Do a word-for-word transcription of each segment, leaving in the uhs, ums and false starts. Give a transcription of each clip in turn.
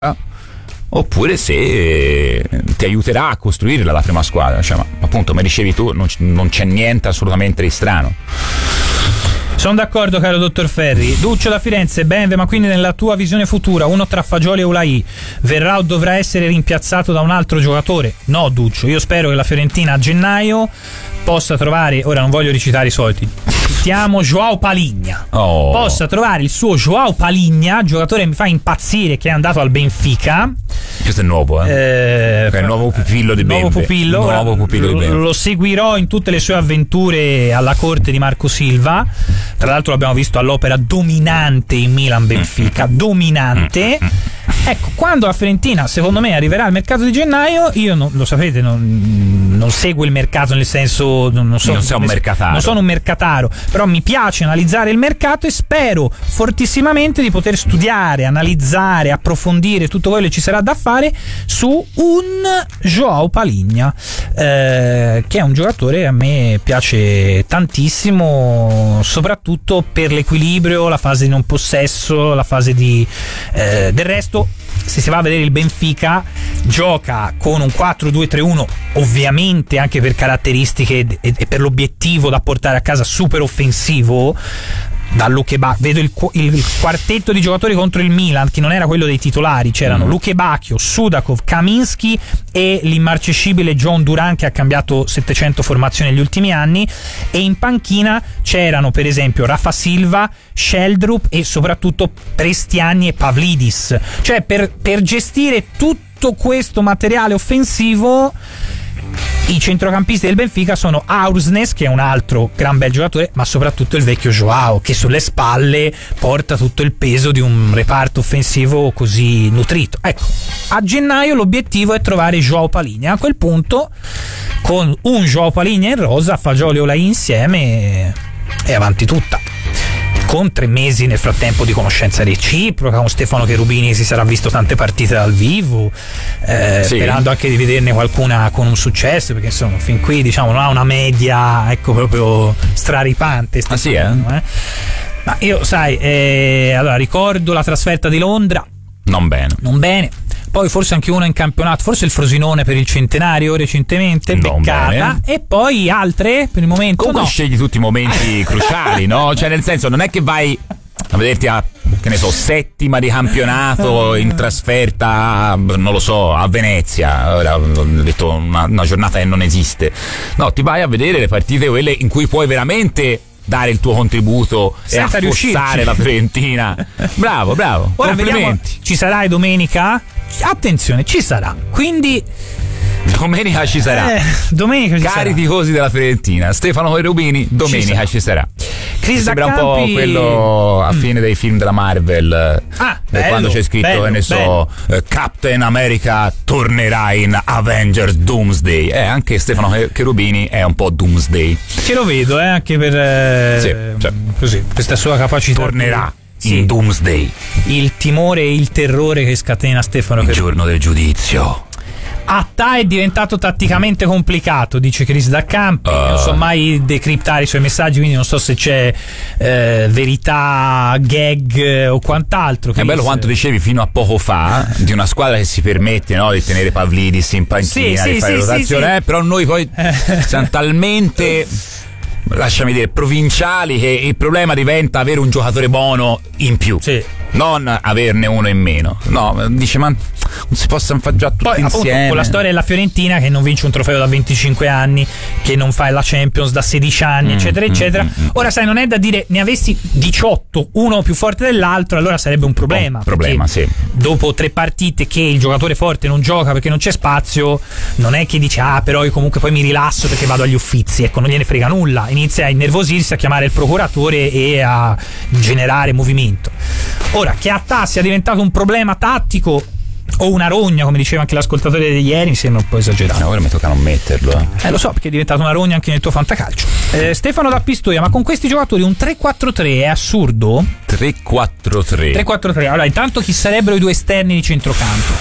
oppure se ti aiuterà a costruirla la prima squadra, cioè, ma appunto, come dicevi tu, non, non c'è niente assolutamente di strano. Sono d'accordo, caro dottor Ferri. Duccio da Firenze, Benve, ma quindi nella tua visione futura uno tra Fagioli e Ulai verrà o dovrà essere rimpiazzato da un altro giocatore? No, Duccio, io spero che la Fiorentina a gennaio possa trovare, ora non voglio recitare i soliti, citiamo Joao Paligna, oh. possa trovare il suo Joao Paligna, giocatore che mi fa impazzire, che è andato al Benfica. Questo è nuovo, eh? eh è il nuovo pupillo di Benve. Nuovo pupillo, nuovo pupillo di Benve. Lo seguirò in tutte le sue avventure alla corte di Marco Silva. Tra l'altro l'abbiamo visto all'opera dominante in Milan-Benfica, dominante. Ecco, quando la Fiorentina secondo me arriverà al mercato di gennaio, io non, lo sapete, non, non seguo il mercato, nel senso non, non, so, non sei un mercataro, non sono un mercataro, però mi piace analizzare il mercato e spero fortissimamente di poter studiare, analizzare, approfondire tutto quello che ci sarà da fare su un Joao Paligna, eh, che è un giocatore che a me piace tantissimo, soprattutto per l'equilibrio, la fase di non possesso, la fase di eh, del resto. Se si va a vedere il Benfica, gioca con un quattro due tre uno, ovviamente anche per caratteristiche e, e per l'obiettivo da portare a casa super offensivo. Da Luke Bacchio, vedo il, il quartetto di giocatori contro il Milan, che non era quello dei titolari, c'erano mm. Luke Bacchio, Sudakov, Kaminski e l'immarcescibile John Duran, che ha cambiato settecento formazioni negli ultimi anni, e in panchina c'erano per esempio Rafa Silva, Sheldrup e soprattutto Prestiani e Pavlidis. Cioè per, per gestire tutto questo materiale offensivo i centrocampisti del Benfica sono Aursnes, che è un altro gran bel giocatore, ma soprattutto il vecchio Joao, che sulle spalle porta tutto il peso di un reparto offensivo così nutrito. Ecco, a gennaio l'obiettivo è trovare Joao Paligna. A quel punto, con un Joao Paligna in rosa, Fagioli e Olai insieme, è avanti tutta. Con tre mesi nel frattempo di conoscenza reciproca, con Stefano Cherubini si sarà visto tante partite dal vivo, eh, sì. sperando anche di vederne qualcuna con un successo, perché insomma fin qui diciamo non ha una media, ecco, proprio straripante. Ah sì, eh? eh? Ma io sai, eh, allora ricordo la trasferta di Londra, non bene, non bene. Poi forse anche una in campionato, forse il Frosinone per il centenario recentemente, non beccata, bene. E poi altre per il momento comunque no. Scegli tutti i momenti cruciali, no? Cioè nel senso, non è che vai a vederti a, che ne so, settima di campionato in trasferta, non lo so, a Venezia. Ora ho detto una, una giornata che non esiste. No, ti vai a vedere le partite quelle in cui puoi veramente dare il tuo contributo senza e affossare la Fiorentina. Bravo, bravo. Ora complimenti. Vediamo, ci sarai domenica? Attenzione, ci sarà. Quindi domenica ci sarà. Eh, domenica ci Cari sarà. tifosi della Fiorentina, Stefano Cherubini, domenica ci sarà. Ci sarà. Chris Sembra Campi... un po' quello a fine dei film della Marvel, ah, bello, quando c'è scritto, bello, che ne so, uh, Captain America tornerà in Avengers Doomsday. Eh, anche Stefano Cherubini è un po' Doomsday. Ce lo vedo, eh, anche per eh, sì, cioè, così, questa sua capacità. Tornerà di... sì. in Doomsday. Il timore e il terrore che scatena Stefano il Cherubini. Giorno del giudizio. Atta è diventato tatticamente complicato, dice Chris da Campi. Uh. Non so mai decriptare i suoi messaggi, quindi non so se c'è eh, verità, gag o quant'altro. Chris. È bello quanto dicevi fino a poco fa di una squadra che si permette, no, di tenere Pavlidis in panchina, sì, di sì, fare sì, rotazione, sì, eh, però noi poi siamo talmente, lasciami dire, provinciali, che il problema diventa avere un giocatore buono in più. Sì. Non averne uno in meno. No, dice, ma non si possono fare già tutti poi, insieme. Appunto, con la storia della Fiorentina che non vince un trofeo da venticinque anni, che non fa la Champions da sedici anni, mm, eccetera, mm, eccetera. Mm, Ora, sai, non è da dire ne avessi diciotto, uno più forte dell'altro, allora sarebbe un problema. Oh, problema, sì. Dopo tre partite che il giocatore forte non gioca perché non c'è spazio, non è che dice, ah, però io comunque poi mi rilasso perché vado agli Uffizi. Ecco, non gliene frega nulla. Inizia a innervosirsi, a chiamare il procuratore e a generare movimento. Ora, che Atta sia diventato un problema tattico o una rogna, come diceva anche l'ascoltatore di ieri, mi sembra un po' esagerato. No, ora mi tocca non metterlo. Eh, eh lo so, perché è diventato una rogna anche nel tuo fantacalcio. Eh, Stefano da Pistoia, ma con questi giocatori un tre quattro tre è assurdo? tre quattro tre tre quattro tre. Allora, intanto chi sarebbero i due esterni di centrocampo?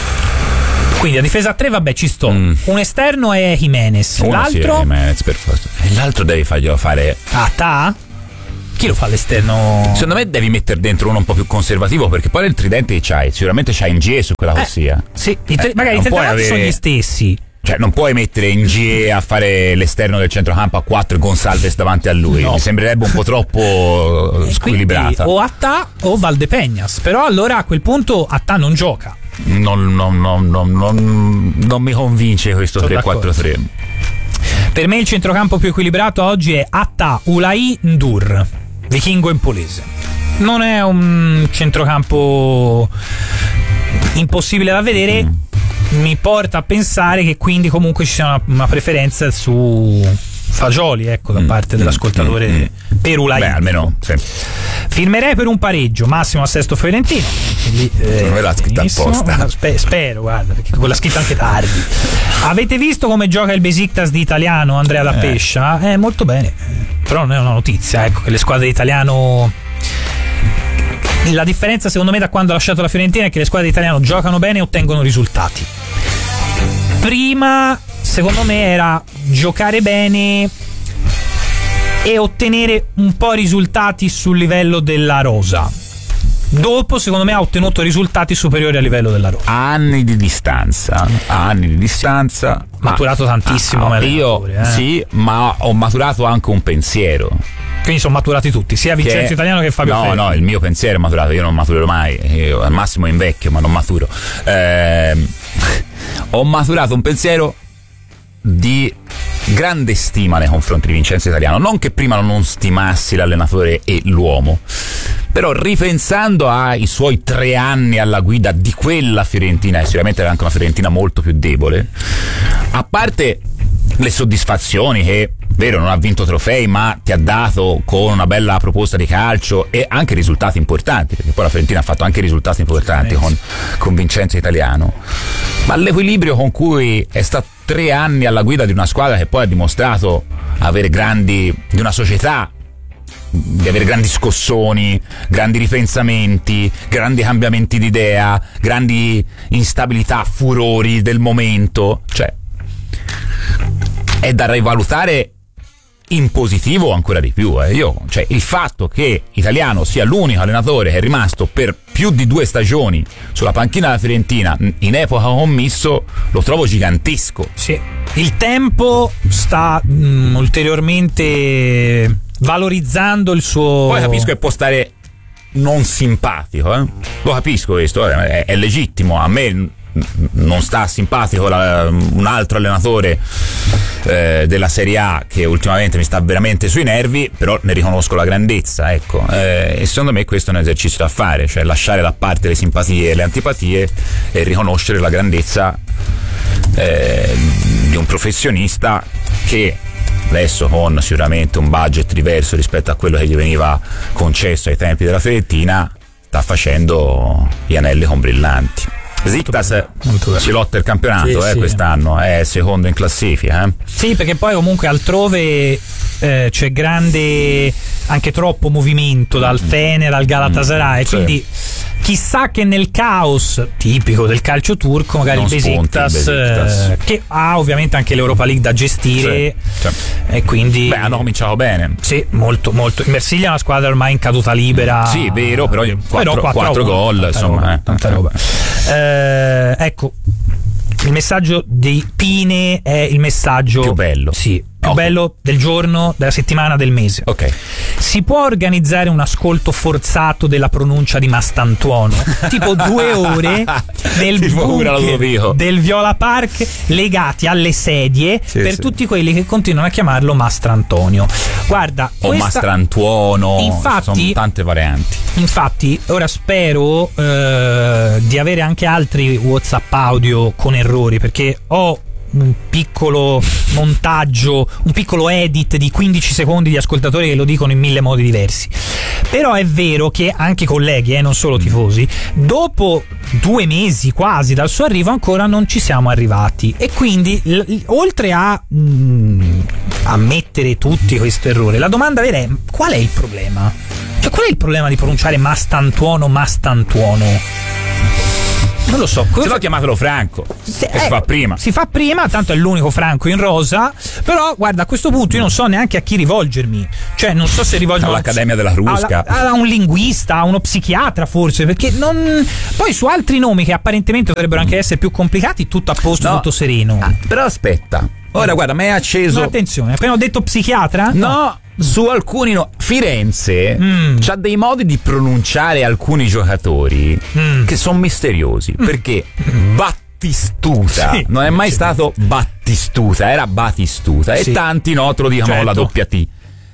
Quindi a difesa a tre, vabbè, ci sto. Mm. Un esterno è Jimenez, Uno l'altro sì, è Jimenez, per forza. E l'altro devi farglielo fare Atta? Chi lo fa all'esterno? Secondo me devi mettere dentro uno un po' più conservativo, perché poi nel tridente che c'hai, sicuramente c'hai Ngie su quella corsia. Eh, sì, i tre, Eh, magari i non tre puoi davanti avere- sono gli stessi. Cioè, non puoi mettere Ngie a fare l'esterno del centrocampo a quattro e Gonsalves davanti a lui. No. Mi sembrerebbe un po' troppo E squilibrata. quindi o Attà o Valdepeñas. Però allora a quel punto Attà non gioca. Non, non, non, non, non, non mi convince questo Sono tre quattro tre. Per me il centrocampo più equilibrato oggi è Attà, Ulai, Ndur, vichingo empolese. Non è un centrocampo impossibile da vedere. Mm. Mi porta a pensare che quindi comunque ci sia una, una preferenza su Fagioli, ecco, da parte mm. dell'ascoltatore mm. per Ulai. Beh, almeno sì. Firmerei per un pareggio, massimo a Sesto Fiorentino. Quindi, eh, non me l'ha scritta apposta. Spe- spero, guarda, perché quella scritta anche tardi. Avete visto come gioca il Besiktas di Italiano, Andrea da Pescia? Eh, molto bene. Però non è una notizia, ecco, che le squadre di Italiano. La differenza secondo me da quando ha lasciato la Fiorentina è che le squadre di Italiano giocano bene e ottengono risultati. Prima, secondo me, era giocare bene e ottenere un po' risultati sul livello della rosa. Dopo, secondo me, ha ottenuto risultati superiori al livello della rosa. Anni di distanza, anni di distanza. Maturato ma, tantissimo. ah, io eh. sì, ma ho maturato anche un pensiero. Quindi sono maturati tutti, sia Vincenzo che, Italiano che Fabio no, Ferri. No, il mio pensiero è maturato, io non maturerò mai, io al massimo invecchio, ma non maturo. Eh, ho maturato un pensiero di grande stima nei confronti di Vincenzo Italiano, non che prima non stimassi l'allenatore e l'uomo, però ripensando ai suoi tre anni alla guida di quella Fiorentina, e sicuramente era anche una Fiorentina molto più debole, a parte le soddisfazioni che, vero, non ha vinto trofei, ma ti ha dato con una bella proposta di calcio e anche risultati importanti, perché poi la Fiorentina ha fatto anche risultati importanti con, con Vincenzo Italiano, ma l'equilibrio con cui è stato tre anni alla guida di una squadra che poi ha dimostrato avere grandi, di una società, di avere grandi scossoni, grandi ripensamenti, grandi cambiamenti di idea, grandi instabilità, furori del momento, cioè è da rivalutare in positivo ancora di più. Eh. Io, cioè, il fatto che Italiano sia l'unico allenatore che è rimasto per più di due stagioni sulla panchina della Fiorentina in epoca commisso lo trovo gigantesco. Sì. Il tempo sta mh, ulteriormente valorizzando il suo. Poi capisco che può stare non simpatico, eh. Lo capisco questo, eh. è, è legittimo. A me non sta simpatico la, un altro allenatore eh, della Serie A che ultimamente mi sta veramente sui nervi, però ne riconosco la grandezza, ecco, eh, e secondo me questo è un esercizio da fare, cioè lasciare da parte le simpatie e le antipatie e riconoscere la grandezza eh, di un professionista che adesso, con sicuramente un budget diverso rispetto a quello che gli veniva concesso ai tempi della Fiorentina, sta facendo gli anelli con brillanti. Besiktas si lotta il campionato sì, eh, sì. quest'anno, è secondo in classifica. Eh. Sì, perché poi comunque altrove eh, c'è grande, anche troppo movimento dal Fener al Galatasaray, mm, quindi sì. Chissà che nel caos tipico del calcio turco magari il Besiktas, Besiktas. Eh, che ha ovviamente anche l'Europa League da gestire, sì, sì. E quindi beh, hanno cominciato bene. Sì, molto molto. Il Marsiglia è una squadra ormai in caduta libera. Sì, vero, però quattro gol, insomma, roba, eh. tanta roba. Eh, ecco, il messaggio di Pine è il messaggio più bello. Sì, più okay. bello del giorno, della settimana, del mese. Ok. Si può organizzare un ascolto forzato della pronuncia di Mastantuono, tipo due ore nel bunker del Viola Park, legati alle sedie, sì, per sì. tutti quelli che continuano a chiamarlo Mastrantonio. Guarda, o questa... Mastrantuono, infatti, sono tante varianti. Infatti, ora spero eh, di avere anche altri WhatsApp audio con errori, perché ho un piccolo montaggio, un piccolo edit di quindici secondi di ascoltatori che lo dicono in mille modi diversi. Però è vero che anche i colleghi, eh, non solo tifosi, dopo due mesi quasi dal suo arrivo ancora non ci siamo arrivati, e quindi l- l- oltre a mh, ammettere tutti questo errore, la domanda vera è: qual è il problema? Cioè, qual è il problema di pronunciare Mastantuono Mastantuono? Non lo so. Se no chiamatelo Franco. Se, che eh, si fa prima. Si fa prima, tanto è l'unico Franco in rosa. Però guarda, a questo punto io non so neanche a chi rivolgermi. Cioè, non so se rivolgermi all'Accademia della Crusca, a un linguista, a uno psichiatra forse, perché non. Poi su altri nomi che apparentemente dovrebbero anche essere più complicati, tutto a posto, no, tutto sereno. Ah, però aspetta. Ora guarda, mi è acceso. Ma attenzione, appena ho detto psichiatra? No. no. Su alcuni no. Firenze mm. c'ha dei modi di pronunciare alcuni giocatori mm. che sono misteriosi, mm. perché Battistuta sì. non è mai sì. stato Battistuta, era Batistuta, sì. e tanti no te lo dicono certo. la doppia T.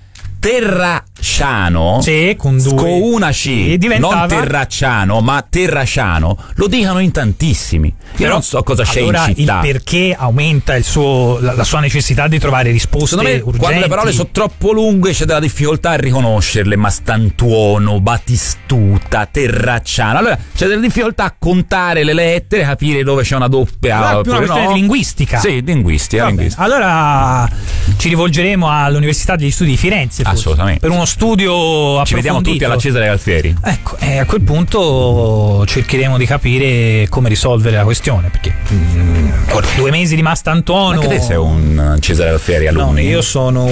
Terracciano, sì, con, due. con una C, sì, diventava... non Terracciano, ma Terracciano, lo dicono in tantissimi. Io però, non so cosa c'è allora in città. Il perché aumenta il suo, la, la sua necessità di trovare risposte me, urgenti. Quando le parole sono troppo lunghe c'è della difficoltà a riconoscerle, ma Stantuono, Batistuta, Terracciano. Allora c'è della difficoltà a contare le lettere, capire dove c'è una doppia. Ma è più una questione no. linguistica. Sì, linguistica, linguistica. Allora ci rivolgeremo all'Università degli Studi di Firenze. Assolutamente. Per uno studio approfondito. Ci vediamo tutti alla Cesare Galtieri. Ecco, e a quel punto cercheremo di capire come risolvere la questione, perché mm, due mesi di Mastantuono. Ma che te sei un Cesare Galtieri alunni? No, io sono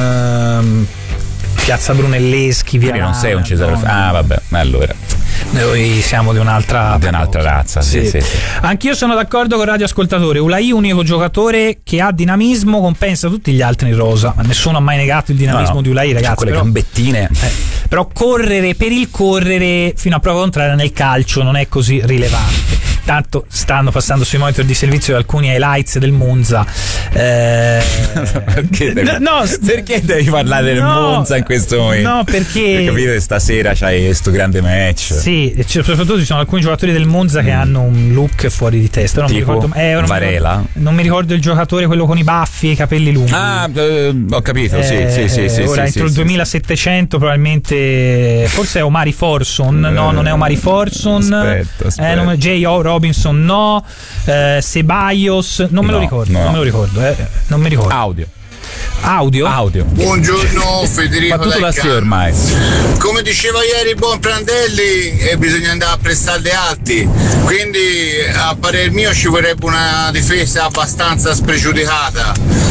un um, Piazza Brunelleschi, via. Quindi non sei un Cesare Galtieri. Ah, vabbè, allora. Noi siamo di un'altra di un'altra razza, sì, sì, sì. Anch'io sono d'accordo con il radioascoltatore. Ulai, unico giocatore che ha dinamismo, compensa tutti gli altri in rosa. Ma nessuno ha mai negato il dinamismo no, no. di Ulai, ragazzi. Quelle però, gambettine. Eh, però correre per il correre fino a prova contraria nel calcio non è così rilevante. Tanto stanno passando sui monitor di servizio alcuni highlights del Monza. Eh, perché, devi, no, perché devi parlare del no, Monza in questo momento? No, perché per capire stasera c'hai questo grande match. Sì, soprattutto ci sono alcuni giocatori del Monza che mm. hanno un look fuori di testa. Non tipo mi ricordo, eh, non Varela. Mi ricordo, non mi ricordo il giocatore, quello con i baffi e i capelli lunghi. Ah, eh, ho capito. Sì, eh, sì, sì, sì. Ora sì, entro sì, il duemilasettecento, sì. probabilmente. Forse è Omari Forson. Eh, no, non è Omari Forson. Aspetta, aspetta. Eh, non, J O. Robinson, no. Eh, Ceballos, non me no, lo ricordo. No. Non me lo ricordo. Eh, non mi ricordo. Audio. Audio? Audio. Buongiorno Federico. Ma tutto da sé ormai. Come diceva ieri buon Prandelli, eh, bisogna andare a prestarli alti. Quindi a parer mio ci vorrebbe una difesa abbastanza spregiudicata.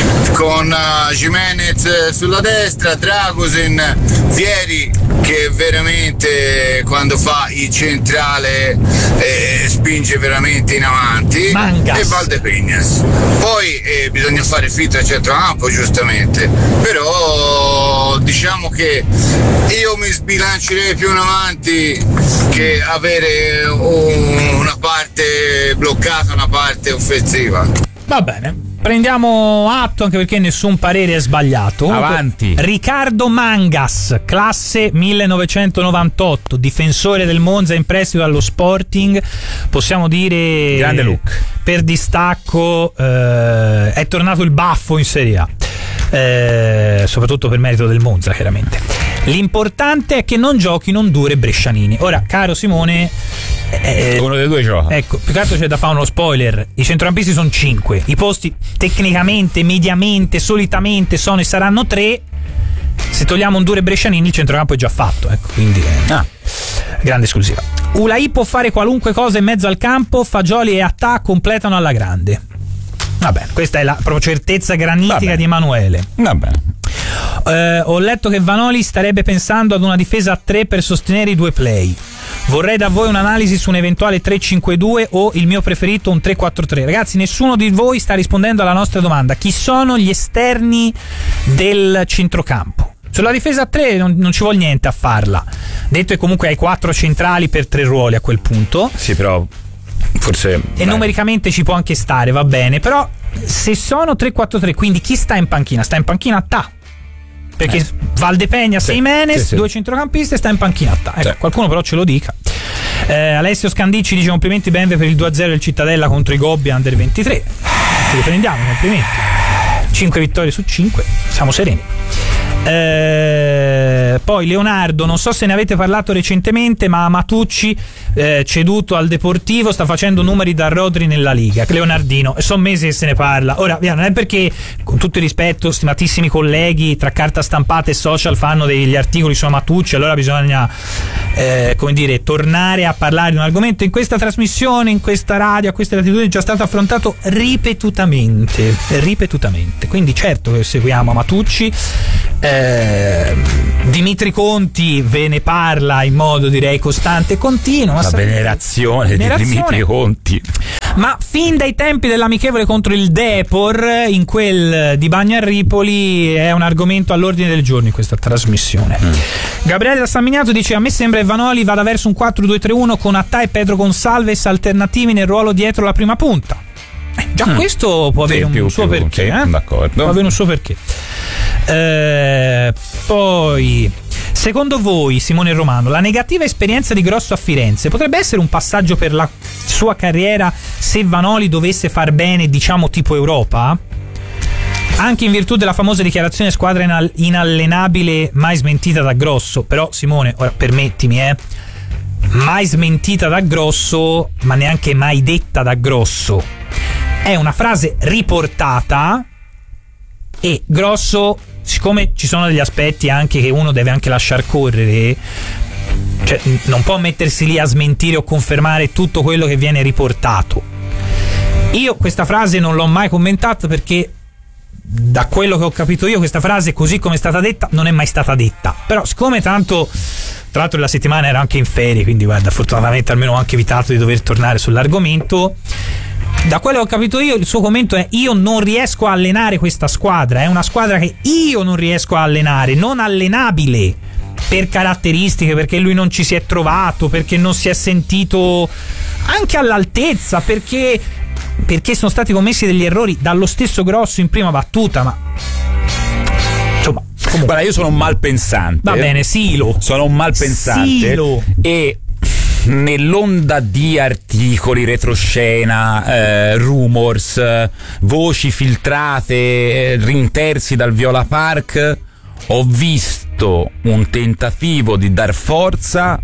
Con uh, Jimenez sulla destra, Dragosin, Vieri che veramente quando fa il centrale eh, spinge veramente in avanti. Mangas. E Valdepeñas. Poi eh, bisogna fare filtro a centrocampo, giustamente, però diciamo che io mi sbilancerei più in avanti che avere un, una parte bloccata, una parte offensiva. Va bene, prendiamo atto, anche perché nessun parere è sbagliato. Avanti. Riccardo Mangas, classe millenovecentonovantotto, difensore del Monza in prestito allo Sporting, possiamo dire grande look. Per distacco eh, è tornato il baffo in Serie A. Eh, soprattutto per merito del Monza, chiaramente. L'importante è che non giochino Ndure e Brescianini. Ora, caro Simone, eh, uno dei due gioca. Ecco, più che altro c'è da fare uno spoiler. I centrocampisti sono cinque, i posti tecnicamente, mediamente, solitamente sono e saranno tre. Se togliamo Ndure e Brescianini, il centrocampo è già fatto, ecco, quindi eh, ah. grande esclusiva. Ulai può fare qualunque cosa in mezzo al campo, Fagioli e Attà completano alla grande. Va bene, questa è la proprio certezza granitica di Emanuele. Va bene. Eh, ho letto che Vanoli starebbe pensando ad una difesa a tre per sostenere i due play. Vorrei da voi un'analisi su un eventuale tre cinque due o il mio preferito un tre quattro tre. Ragazzi, nessuno di voi sta rispondendo alla nostra domanda. Chi sono gli esterni del centrocampo? Sulla difesa a tre non, non ci vuole niente a farla. Detto che comunque hai quattro centrali per tre ruoli a quel punto. Sì, però forse e dai. Numericamente ci può anche stare, va bene, però se sono tre quattro tre, quindi chi sta in panchina? Sta in panchina Attà, perché eh. Valdepeñas sì, e Jimenez, sì, sì. due centrocampisti, sta in panchina Attà. Ecco, sì. Qualcuno però ce lo dica. eh, Alessio Scandicci dice complimenti Benve per il due a zero del Cittadella contro i Gobbi Under ventitré. Ci riprendiamo, complimenti. cinque vittorie su cinque, siamo sereni. Eh, poi Leonardo, non so se ne avete parlato recentemente, ma Matucci eh, ceduto al Deportivo sta facendo numeri da Rodri nella Liga. Leonardino, sono mesi che se ne parla. Ora, via, non è perché, con tutto il rispetto, stimatissimi colleghi, tra carta stampata e social fanno degli articoli su Matucci, allora bisogna eh, come dire, tornare a parlare di un argomento in questa trasmissione, in questa radio, a queste latitudini, è già stato affrontato ripetutamente ripetutamente. Quindi certo che seguiamo Matucci. Eh, Dimitri Conti ve ne parla in modo, direi, costante e continuo. La venerazione, venerazione di Dimitri Conti. Ma fin dai tempi dell'amichevole contro il Depor, in quel di Bagnarripoli, è un argomento all'ordine del giorno in questa trasmissione. Mm. Gabriele da San Miniato dice: a me sembra che Vanoli vada verso un quattro due tre uno con Attà e Pedro Gonçalves alternativi nel ruolo dietro la prima punta. Eh, già mm. questo può avere sì, un più, suo più, perché, sì, eh? D'accordo. Può avere un suo perché. Eh, poi, secondo voi, Simone Romano, la negativa esperienza di Grosso a Firenze potrebbe essere un passaggio per la sua carriera se Vanoli dovesse far bene, diciamo tipo Europa? Anche in virtù della famosa dichiarazione squadra inall- inallenabile mai smentita da Grosso. Però Simone, ora permettimi, eh mai smentita da Grosso, ma neanche mai detta da Grosso. È una frase riportata e Grosso, siccome ci sono degli aspetti anche che uno deve anche lasciar correre, cioè non può mettersi lì a smentire o confermare tutto quello che viene riportato. Io questa frase non l'ho mai commentata perché, da quello che ho capito io, questa frase, così come è stata detta, non è mai stata detta. Però siccome tanto, tra l'altro la settimana era anche in ferie, quindi guarda, fortunatamente almeno ho anche evitato di dover tornare sull'argomento. Da quello che ho capito io, il suo commento è: io non riesco a allenare questa squadra, è una squadra che io non riesco a allenare, non allenabile per caratteristiche, perché lui non ci si è trovato, perché non si è sentito anche all'altezza, perché perché sono stati commessi degli errori dallo stesso Grosso in prima battuta, ma insomma, comunque. Guarda, io sono un malpensante. Va bene, silo. Sono un malpensante. Silo. E nell'onda di articoli, retroscena, eh, rumors, eh, voci filtrate, eh, rinterzi dal Viola Park, ho visto un tentativo di dar forza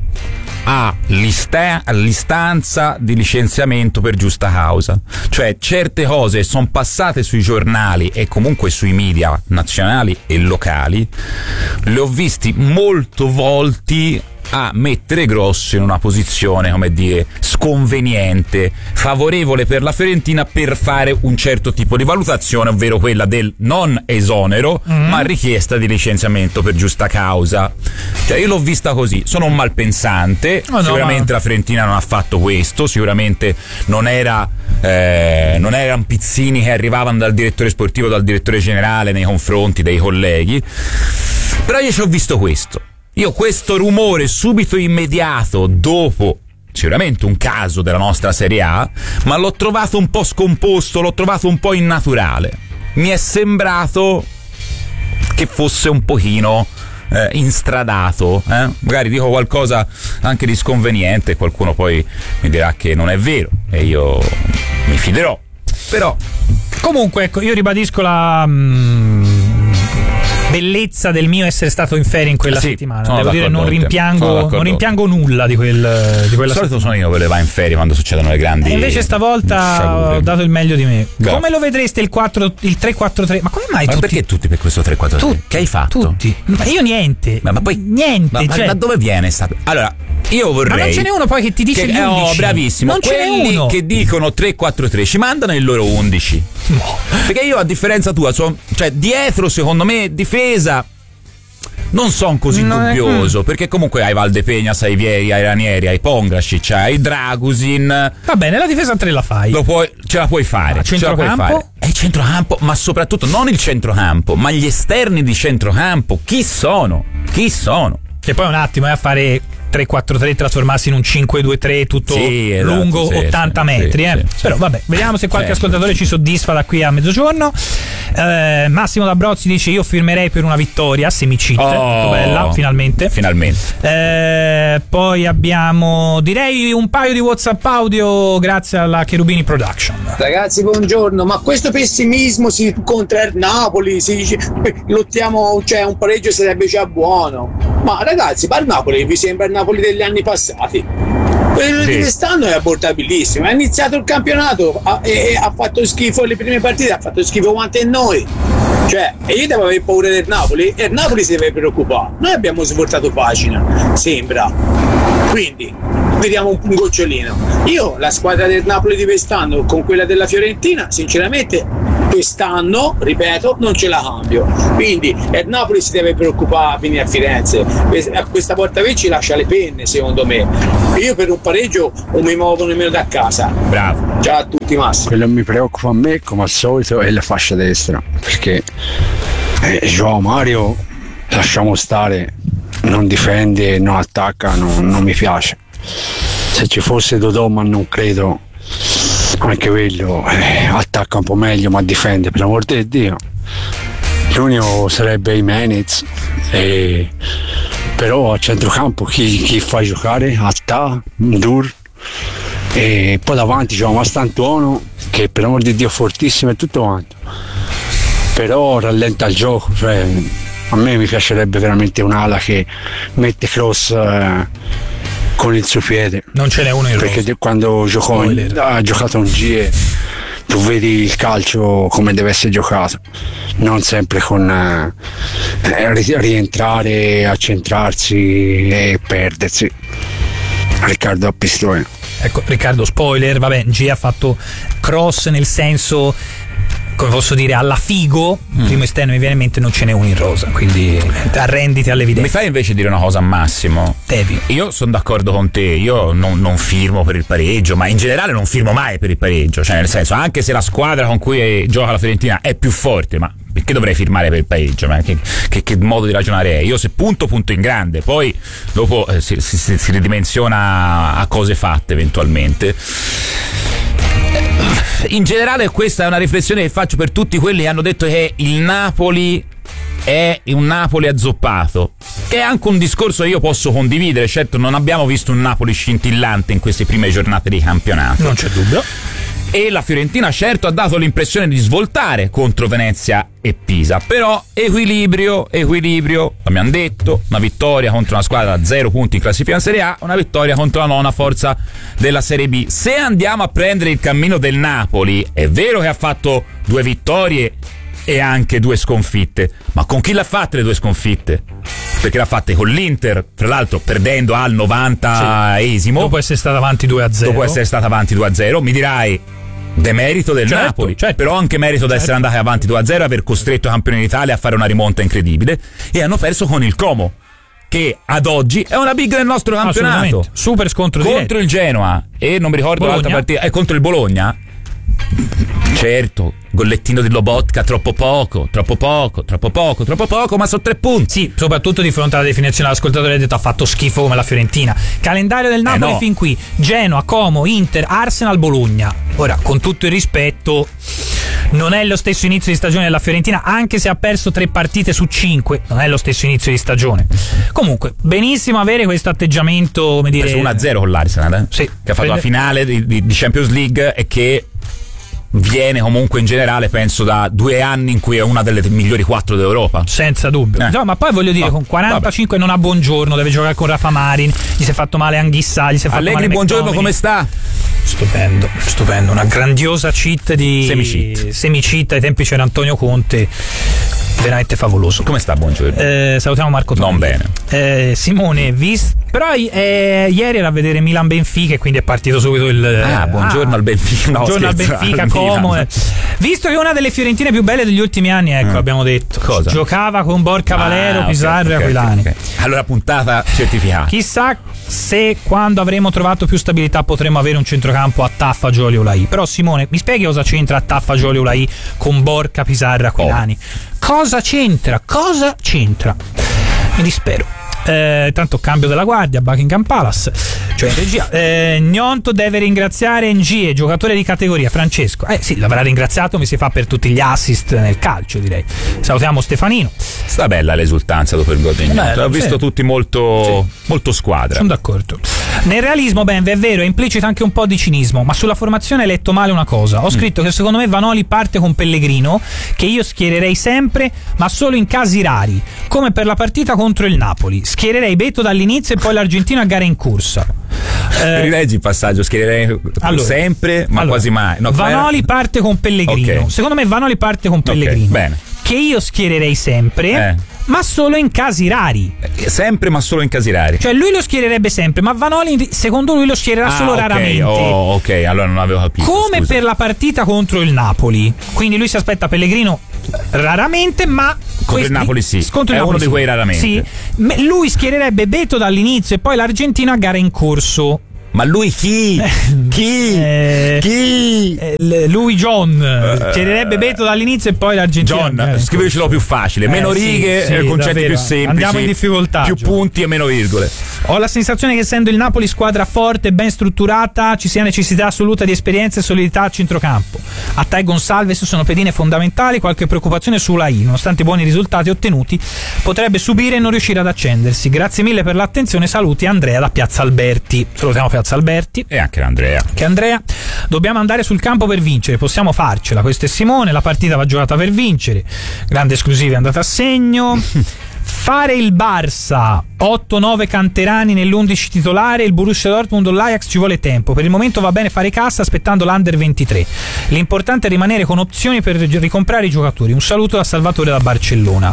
all'istanza di licenziamento per giusta causa. Cioè, certe cose sono passate sui giornali e comunque sui media nazionali e locali, le ho visti molto volti a mettere Grosso in una posizione, come dire, sconveniente, favorevole per la Fiorentina per fare un certo tipo di valutazione, ovvero quella del non esonero, mm. ma richiesta di licenziamento per giusta causa. Cioè, io l'ho vista così, sono un malpensante, oh, sicuramente no, ma... la Fiorentina non ha fatto questo, sicuramente non era eh, non erano pizzini che arrivavano dal direttore sportivo, dal direttore generale nei confronti dei colleghi, però io ci ho visto questo. Io questo rumore subito immediato dopo sicuramente un caso della nostra Serie A, ma l'ho trovato un po' scomposto, l'ho trovato un po' innaturale. Mi è sembrato che fosse un pochino eh, instradato, eh? Magari dico qualcosa anche di sconveniente, qualcuno poi mi dirà che non è vero e io mi fiderò. Però comunque, ecco, io ribadisco la mm, bellezza del mio essere stato in ferie in quella sì, settimana. Devo dire, non rimpiango, non rimpiango nulla di, quel, di quella. Di solito sono io quello che va in ferie quando succedono le grandi. E invece stavolta sciagure. Ho dato il meglio di me. Grazie. Come lo vedreste il, quattro, il tre quattro tre? Ma come mai ma tutti? Perché tutti per questo tre quattro tre? Tutti, che hai fatto? Tutti. Ma io niente. Ma, ma poi niente. Ma, cioè, ma da dove viene stato? Allora, io vorrei. Ma non ce n'è uno poi che ti dice che, gli undici. Oh, bravissimo. Non quelli ce n'è uno che dicono tre quattro tre ci mandano il loro undici. No. Perché io, a differenza tua, so, cioè dietro, secondo me, difesa non sono così no, dubbioso, perché comunque hai Valdepegna, hai Vieri, hai Ranieri, hai Pongracic, hai Dragusin. Va bene, la difesa a tre la fai. Lo puoi, ce la puoi fare. A centrocampo? È il centrocampo, ma soprattutto non il centrocampo, ma gli esterni di centrocampo. Chi sono? Chi sono? Che poi un attimo è a fare tre quattro tre trasformarsi in un cinque due tre tutto sì, esatto, lungo sì, ottanta sì, metri, sì, eh. sì, Però vabbè, vediamo se qualche certo, ascoltatore sì. ci soddisfa da qui a mezzogiorno. eh, Massimo D'Abrozzi dice: io firmerei per una vittoria semi-cheat. Oh, molto bella, finalmente finalmente. eh, Poi abbiamo, direi, un paio di WhatsApp audio grazie alla Cherubini Production. Ragazzi, buongiorno. Ma questo pessimismo si contro il Napoli, si dice lottiamo, cioè un pareggio sarebbe già buono. Ma ragazzi, ma il Napoli vi sembra il Napoli degli anni passati? Quello Sì. di quest'anno è abortabilissimo. Ha iniziato il campionato ha, e, e ha fatto schifo le prime partite, ha fatto schifo quanto noi. Cioè, e io devo avere paura del Napoli e il Napoli si deve preoccupare. Noi abbiamo svoltato pagina, sembra. Quindi, vediamo un, un gocciolino. Io la squadra del Napoli di quest'anno con quella della Fiorentina, sinceramente, quest'anno, ripeto, non ce la cambio. Quindi il Napoli si deve preoccupare a venire a Firenze. Questa volta qui ci lascia le penne, secondo me. Io per un pareggio non mi muovo nemmeno da casa. Bravo. Ciao a tutti, Massimo. Quello che mi preoccupa a me, come al solito, è la fascia destra, perché eh, Joao Mario, lasciamo stare, non difende, non attacca, non, non mi piace. Se ci fosse Dodò, ma non credo, anche quello eh, attacca un po' meglio, ma difende, per l'amor di Dio. L'unico sarebbe Jimenez, eh, però a centrocampo chi, chi fa giocare? Attà, Ndur. E poi davanti c'è Mastantuono che per amor di Dio è fortissimo e tutto quanto, però rallenta il gioco, cioè a me mi piacerebbe veramente un'ala che mette cross eh, con il suo piede. Non ce n'è uno in perché rosa. Quando giocò in, ha giocato un G E tu vedi il calcio come deve essere giocato, non sempre con eh, rientrare, accentrarsi e perdersi. Riccardo a Pistoia. Ecco, Riccardo, spoiler, vabbè, G ha fatto cross nel senso, come posso dire, alla Figo, mm. primo esterno mi viene in mente, non ce n'è uno in rosa, quindi arrenditi all'evidenza. Mi fai invece dire una cosa a Massimo? Devi. Io sono d'accordo con te, io non, non firmo per il pareggio, ma in generale non firmo mai per il pareggio, cioè nel senso, anche se la squadra con cui gioca la Fiorentina è più forte, ma perché dovrei firmare per il pareggio? Ma che, che, che modo di ragionare è? Io se punto, punto in grande, poi dopo eh, si, si, si ridimensiona a cose fatte eventualmente. In generale questa è una riflessione che faccio per tutti quelli che hanno detto che il Napoli è un Napoli azzoppato, che è anche un discorso che io posso condividere. Certo, non abbiamo visto un Napoli scintillante in queste prime giornate di campionato, non c'è dubbio, e la Fiorentina certo ha dato l'impressione di svoltare contro Venezia e Pisa, però equilibrio, equilibrio, l'abbiamo detto, una vittoria contro una squadra da zero punti in classifica in Serie A, una vittoria contro la nona forza della Serie B. Se andiamo a prendere il cammino del Napoli, è vero che ha fatto due vittorie e anche due sconfitte, ma con chi l'ha fatte le due sconfitte? Perché l'ha fatte con l'Inter, tra l'altro perdendo al novantaesimo, sì, dopo essere stata avanti due a zero. Dopo essere stata avanti due a zero, mi dirai demerito del certo, Napoli, certo. Però anche merito di essere andati avanti due a zero e aver costretto i campioni d'Italia a fare una rimonta incredibile, e hanno perso con il Como, che ad oggi è una big del nostro campionato, super scontro contro diretto. il Genoa, e non mi ricordo Bologna. l'altra partita, è contro il Bologna. Certo, gollettino di Lobotka, troppo poco, troppo poco, troppo poco, troppo poco, ma sono tre punti. Sì, soprattutto di fronte alla definizione dell'ascoltatore, ha detto ha fatto schifo come la Fiorentina. Calendario del Napoli eh no. fin qui: Genoa, Como, Inter, Arsenal, Bologna. Ora, con tutto il rispetto, non è lo stesso inizio di stagione della Fiorentina, anche se ha perso tre partite su cinque, non è lo stesso inizio di stagione. Comunque, benissimo avere questo atteggiamento, come dire, uno a zero con l'Arsenal, eh? Sì. Che ha fatto la finale di, di Champions League e che viene comunque in generale, penso, da due anni in cui è una delle migliori quattro d'Europa. Senza dubbio. Eh. No, ma poi voglio dire, Oh, con quarantacinque vabbè. Non ha buongiorno, deve giocare con Rafa Marin, gli si è fatto male Anghissà, gli si è fatto Allegri, male buongiorno, McTominay. come sta? Stupendo, stupendo, una grandiosa cheat di Semi-cheat. semi-cheat, ai tempi c'era Antonio Conte, veramente favoloso. Come sta, buongiorno? Eh, salutiamo Marco Tonelli. Non bene. Eh, Simone, vis- però eh, ieri era a vedere Milan-Benfica e quindi è partito subito il Ah, buongiorno ah, al Benfica. No, buongiorno al scherzo, Benfica, al Como. Milan. Visto che è una delle Fiorentine più belle degli ultimi anni, ecco, Mm. abbiamo detto. Cosa? Giocava con Borca Valero, Ah, Pizarro okay, e okay, Aquilani. okay. Allora, puntata certificata. Chissà se quando avremo trovato più stabilità potremo avere un centrocampo a Taffa, Gioli, Ulai. Però Simone, mi spieghi cosa c'entra Taffa, Gioli, Ulai con Borca, Pizarro e Aquilani? Oh. Cosa c'entra? Cosa c'entra? Mi dispero. Eh, tanto cambio della guardia, Buckingham Palace, cioè in regia. Eh, Gnonto deve ringraziare Ngie, giocatore di categoria. Francesco, eh sì, l'avrà ringraziato, mi si fa per tutti gli assist nel calcio, direi. Salutiamo Stefanino. Sta bella l'esultanza dopo il gol di Gnonto. Ho visto sì. tutti molto, sì. molto squadra. Sono d'accordo. Nel realismo, Benve, è vero, è implicita anche un po' di cinismo, ma sulla formazione hai letto male una cosa. Ho scritto mm. che secondo me Vanoli parte con Pellegrino, che io schiererei sempre, ma solo in casi rari, come per la partita contro il Napoli. Schiererei Beto dall'inizio e poi l'Argentino a gara in corsa. Eh, Rileggi il passaggio, schiererei allora, sempre, ma allora, quasi mai. No, Vanoli parte con Pellegrino. Okay. Secondo me Vanoli parte con Pellegrino. Okay, bene. Che io schiererei sempre. Eh. Ma solo in casi rari. Sempre, ma solo in casi rari. Cioè lui lo schiererebbe sempre, ma Vanoli secondo lui lo schiererà ah, solo okay. raramente. Oh, ok, allora non avevo capito. Come scusa. Per la partita contro il Napoli. Quindi lui si aspetta Pellegrino raramente, ma contro questi, il Napoli sì. Contro il È Napoli uno sì. di quei raramente. Sì. Lui schiererebbe Beto dall'inizio e poi l'Argentino a gara in corso. Ma lui chi? Chi? Eh, chi? Eh, lui John uh, schiererebbe Beto dall'inizio e poi l'Argentino. John, scrivicelo più facile, meno eh, righe, sì, sì, concetti davvero. più semplici. Andiamo in difficoltà. Più John. punti e meno virgole. Ho la sensazione che essendo il Napoli squadra forte e ben strutturata ci sia necessità assoluta di esperienza e solidità a centrocampo. Attay e Gonsalves sono pedine fondamentali, qualche preoccupazione sulla I, nonostante i buoni risultati ottenuti potrebbe subire e non riuscire ad accendersi. Grazie mille per l'attenzione, saluti Andrea da Piazza Alberti. Salutiamo Piazza Alberti. E anche Andrea. Che Andrea, dobbiamo andare sul campo per vincere, possiamo farcela. Questo è Simone, la partita va giocata per vincere. Grande esclusiva è andata a segno. Fare il Barça otto nove canterani nell'undici titolare, il Borussia Dortmund o l'Ajax ci vuole tempo. Per il momento va bene fare cassa aspettando l'Under ventitré. L'importante è rimanere con opzioni per ricomprare i giocatori. Un saluto da Salvatore da Barcellona.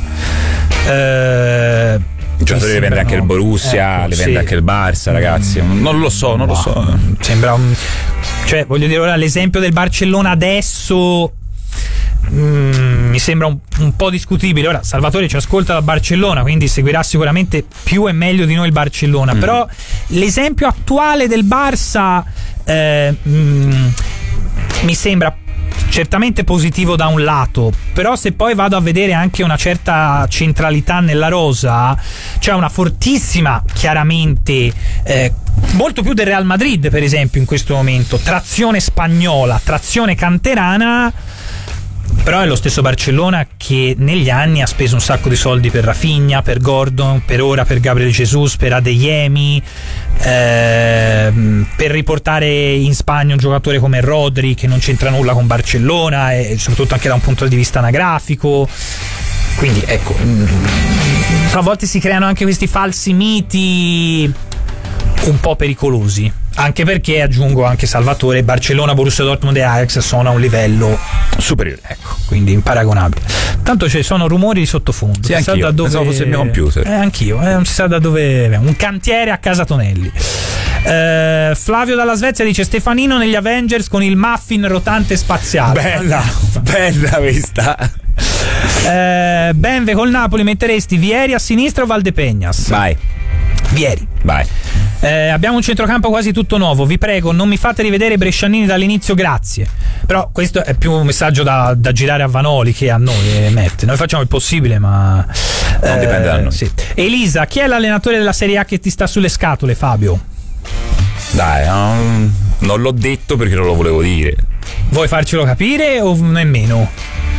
Eh I giocatori li vende anche il Borussia, ecco, li vende sì. anche il Barça, ragazzi. Non lo so, non wow. lo so. Sembra un. Cioè, voglio dire, ora l'esempio del Barcellona adesso. Mm, mi sembra un, un po' discutibile. Ora Salvatore ci ascolta da Barcellona, quindi seguirà sicuramente più e meglio di noi il Barcellona. Mm. Però l'esempio attuale del Barça eh, mm, mi sembra certamente positivo da un lato, però se poi vado a vedere anche una certa centralità nella rosa, c'è una fortissima, chiaramente eh, molto più del Real Madrid per esempio in questo momento, trazione spagnola, trazione canterana. Però è lo stesso Barcellona che negli anni ha speso un sacco di soldi per Rafinha, per Gordon, per ora per Gabriel Jesus, per Adeyemi, eh, per riportare in Spagna un giocatore come Rodri che non c'entra nulla con Barcellona e soprattutto anche da un punto di vista anagrafico. Quindi ecco, a volte si creano anche questi falsi miti un po' pericolosi, anche perché aggiungo anche Salvatore, Barcellona, Borussia Dortmund e Ajax sono a un livello superiore, ecco, quindi imparagonabile. Tanto ci sono rumori di sottofondo, sì, anch'io, da dove... pensavo fosse il mio computer. Eh, anch'io, eh, non si sa da dove, un cantiere a Casa Tonelli. eh, Flavio dalla Svezia dice Stefanino negli Avengers con il muffin rotante spaziale. Bella, bella questa. eh, Benve col Napoli metteresti Vieri a sinistra o Valdepeñas? Vai Vieri. Vai. Eh, abbiamo un centrocampo quasi tutto nuovo. Vi prego, non mi fate rivedere i brescianini dall'inizio, grazie. Però questo è più un messaggio da, da girare a Vanoli che a noi, eh, Matt. Noi facciamo il possibile, ma non eh, dipende da noi. Sì. Elisa, chi è l'allenatore della Serie A che ti sta sulle scatole, Fabio? Dai, um, non l'ho detto perché non lo volevo dire. Vuoi farcelo capire o nemmeno?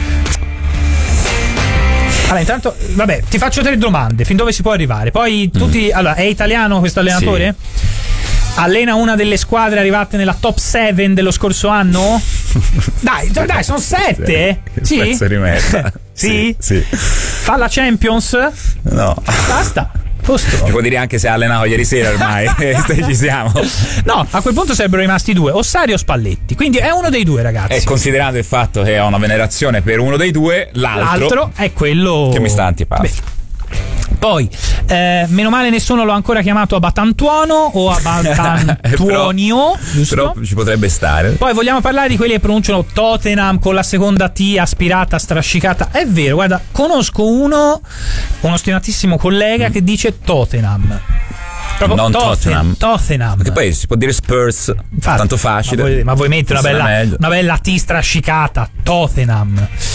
Allora, intanto, vabbè, ti faccio tre domande, fin dove si può arrivare. Poi tutti. Mm. Allora, è italiano questo allenatore? Sì. Allena una delle squadre arrivate nella top sette dello scorso anno? Dai, dai, dai, sono sette? Sì. Sì? Sì? Sì. Fa la Champions? No. Basta. Posto. Ci può dire anche se ha allenato ieri sera ormai. Ci siamo. No, a quel punto sarebbero rimasti due, Ossari o Spalletti. Quindi è uno dei due, ragazzi. E considerando il fatto che ho una venerazione per uno dei due, l'altro, l'altro è quello che mi sta antipatico. Beh. Poi, eh, meno male nessuno l'ho ancora chiamato Abatantuono o Abatantuonio, giusto? Però ci potrebbe stare. Poi vogliamo parlare di quelli che pronunciano Tottenham con la seconda T aspirata, strascicata. È vero, guarda, conosco uno, uno stimatissimo collega mm. che dice Tottenham. Proprio non Tottenham. Tottenham. Perché poi si può dire Spurs, infatti, tanto facile. Ma vuoi, ma vuoi mettere una bella, una bella T strascicata, Tottenham.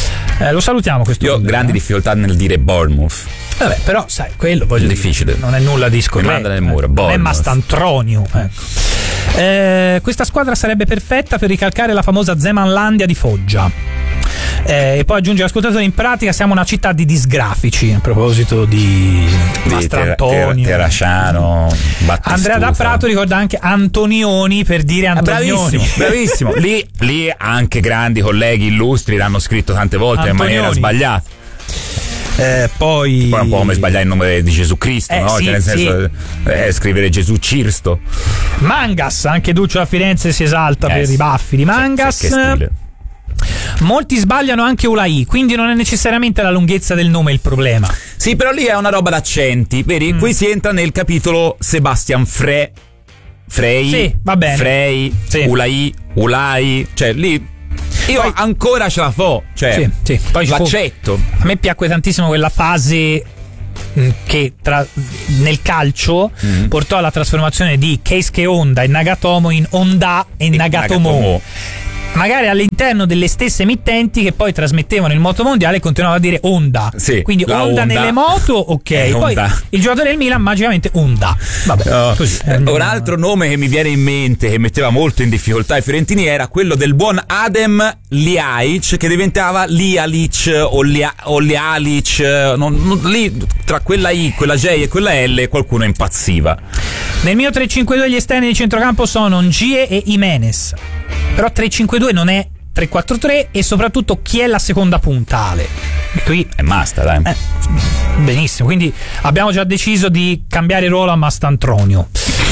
Eh, lo salutiamo questo. Io ho problema. grandi difficoltà nel dire Bournemouth. Vabbè, però sai, quello voglio difficile. Dire, non è nulla di scorretto. Mi manda nel muro, eh, non è Bournemouth. Mastantronio, ecco. Eh, questa squadra sarebbe perfetta per ricalcare la famosa Zemanlandia di Foggia. Eh, e poi aggiunge l'ascoltatore: in pratica siamo una città di disgrafici. A proposito di, di Mastrantonio, ter- Terrasciano, Battistuta. Andrea da Prato ricorda anche Antonioni per dire Antonioni. Bravissimo, bravissimo. lì, lì anche grandi colleghi illustri l'hanno scritto tante volte Antonioni. in maniera sbagliata. Eh, poi... poi è un po' come sbagliare il nome di Gesù Cristo, eh, no? sì, cioè, nel senso, sì. eh, scrivere Gesù Cirsto. Mangas, anche Duccio a Firenze si esalta eh, per sì. i baffi di Mangas. Che stile. Molti sbagliano anche Ulai, quindi non è necessariamente la lunghezza del nome il problema. Sì, però lì è una roba d'accenti, vedi? Mm. Qui si entra nel capitolo Sebastian Fre Frey, sì, va bene. Frey, sì. Ulai, Ulai, cioè lì io poi, ancora ce la fo, cioè sì, sì. Poi l'accetto. A me piacque tantissimo quella fase che tra, nel calcio mm. portò alla trasformazione di Keisuke Honda e Nagatomo in Honda e, e Nagatomo. Nagatomo. Magari all'interno delle stesse emittenti che poi trasmettevano il motomondiale continuavano a dire Honda, sì, quindi Honda, Honda nelle moto, ok, eh, poi Honda. Il giocatore del Milan magicamente Honda. Vabbè, no. Così. Eh, un altro nome che mi viene in mente che metteva molto in difficoltà i fiorentini era quello del buon Adem Ljajic, che diventava Lialic o, Lia, o Lialic, non, non, lì tra quella I, quella J e quella L qualcuno impazziva. Nel mio tre cinque due gli esterni di centrocampo sono Ngie e Jimenez. Però tre cinque due non è tre quattro tre e soprattutto chi è la seconda punta, Ale? Qui è Masta, dai. Eh, benissimo, quindi abbiamo già deciso di cambiare ruolo a Mastantronio.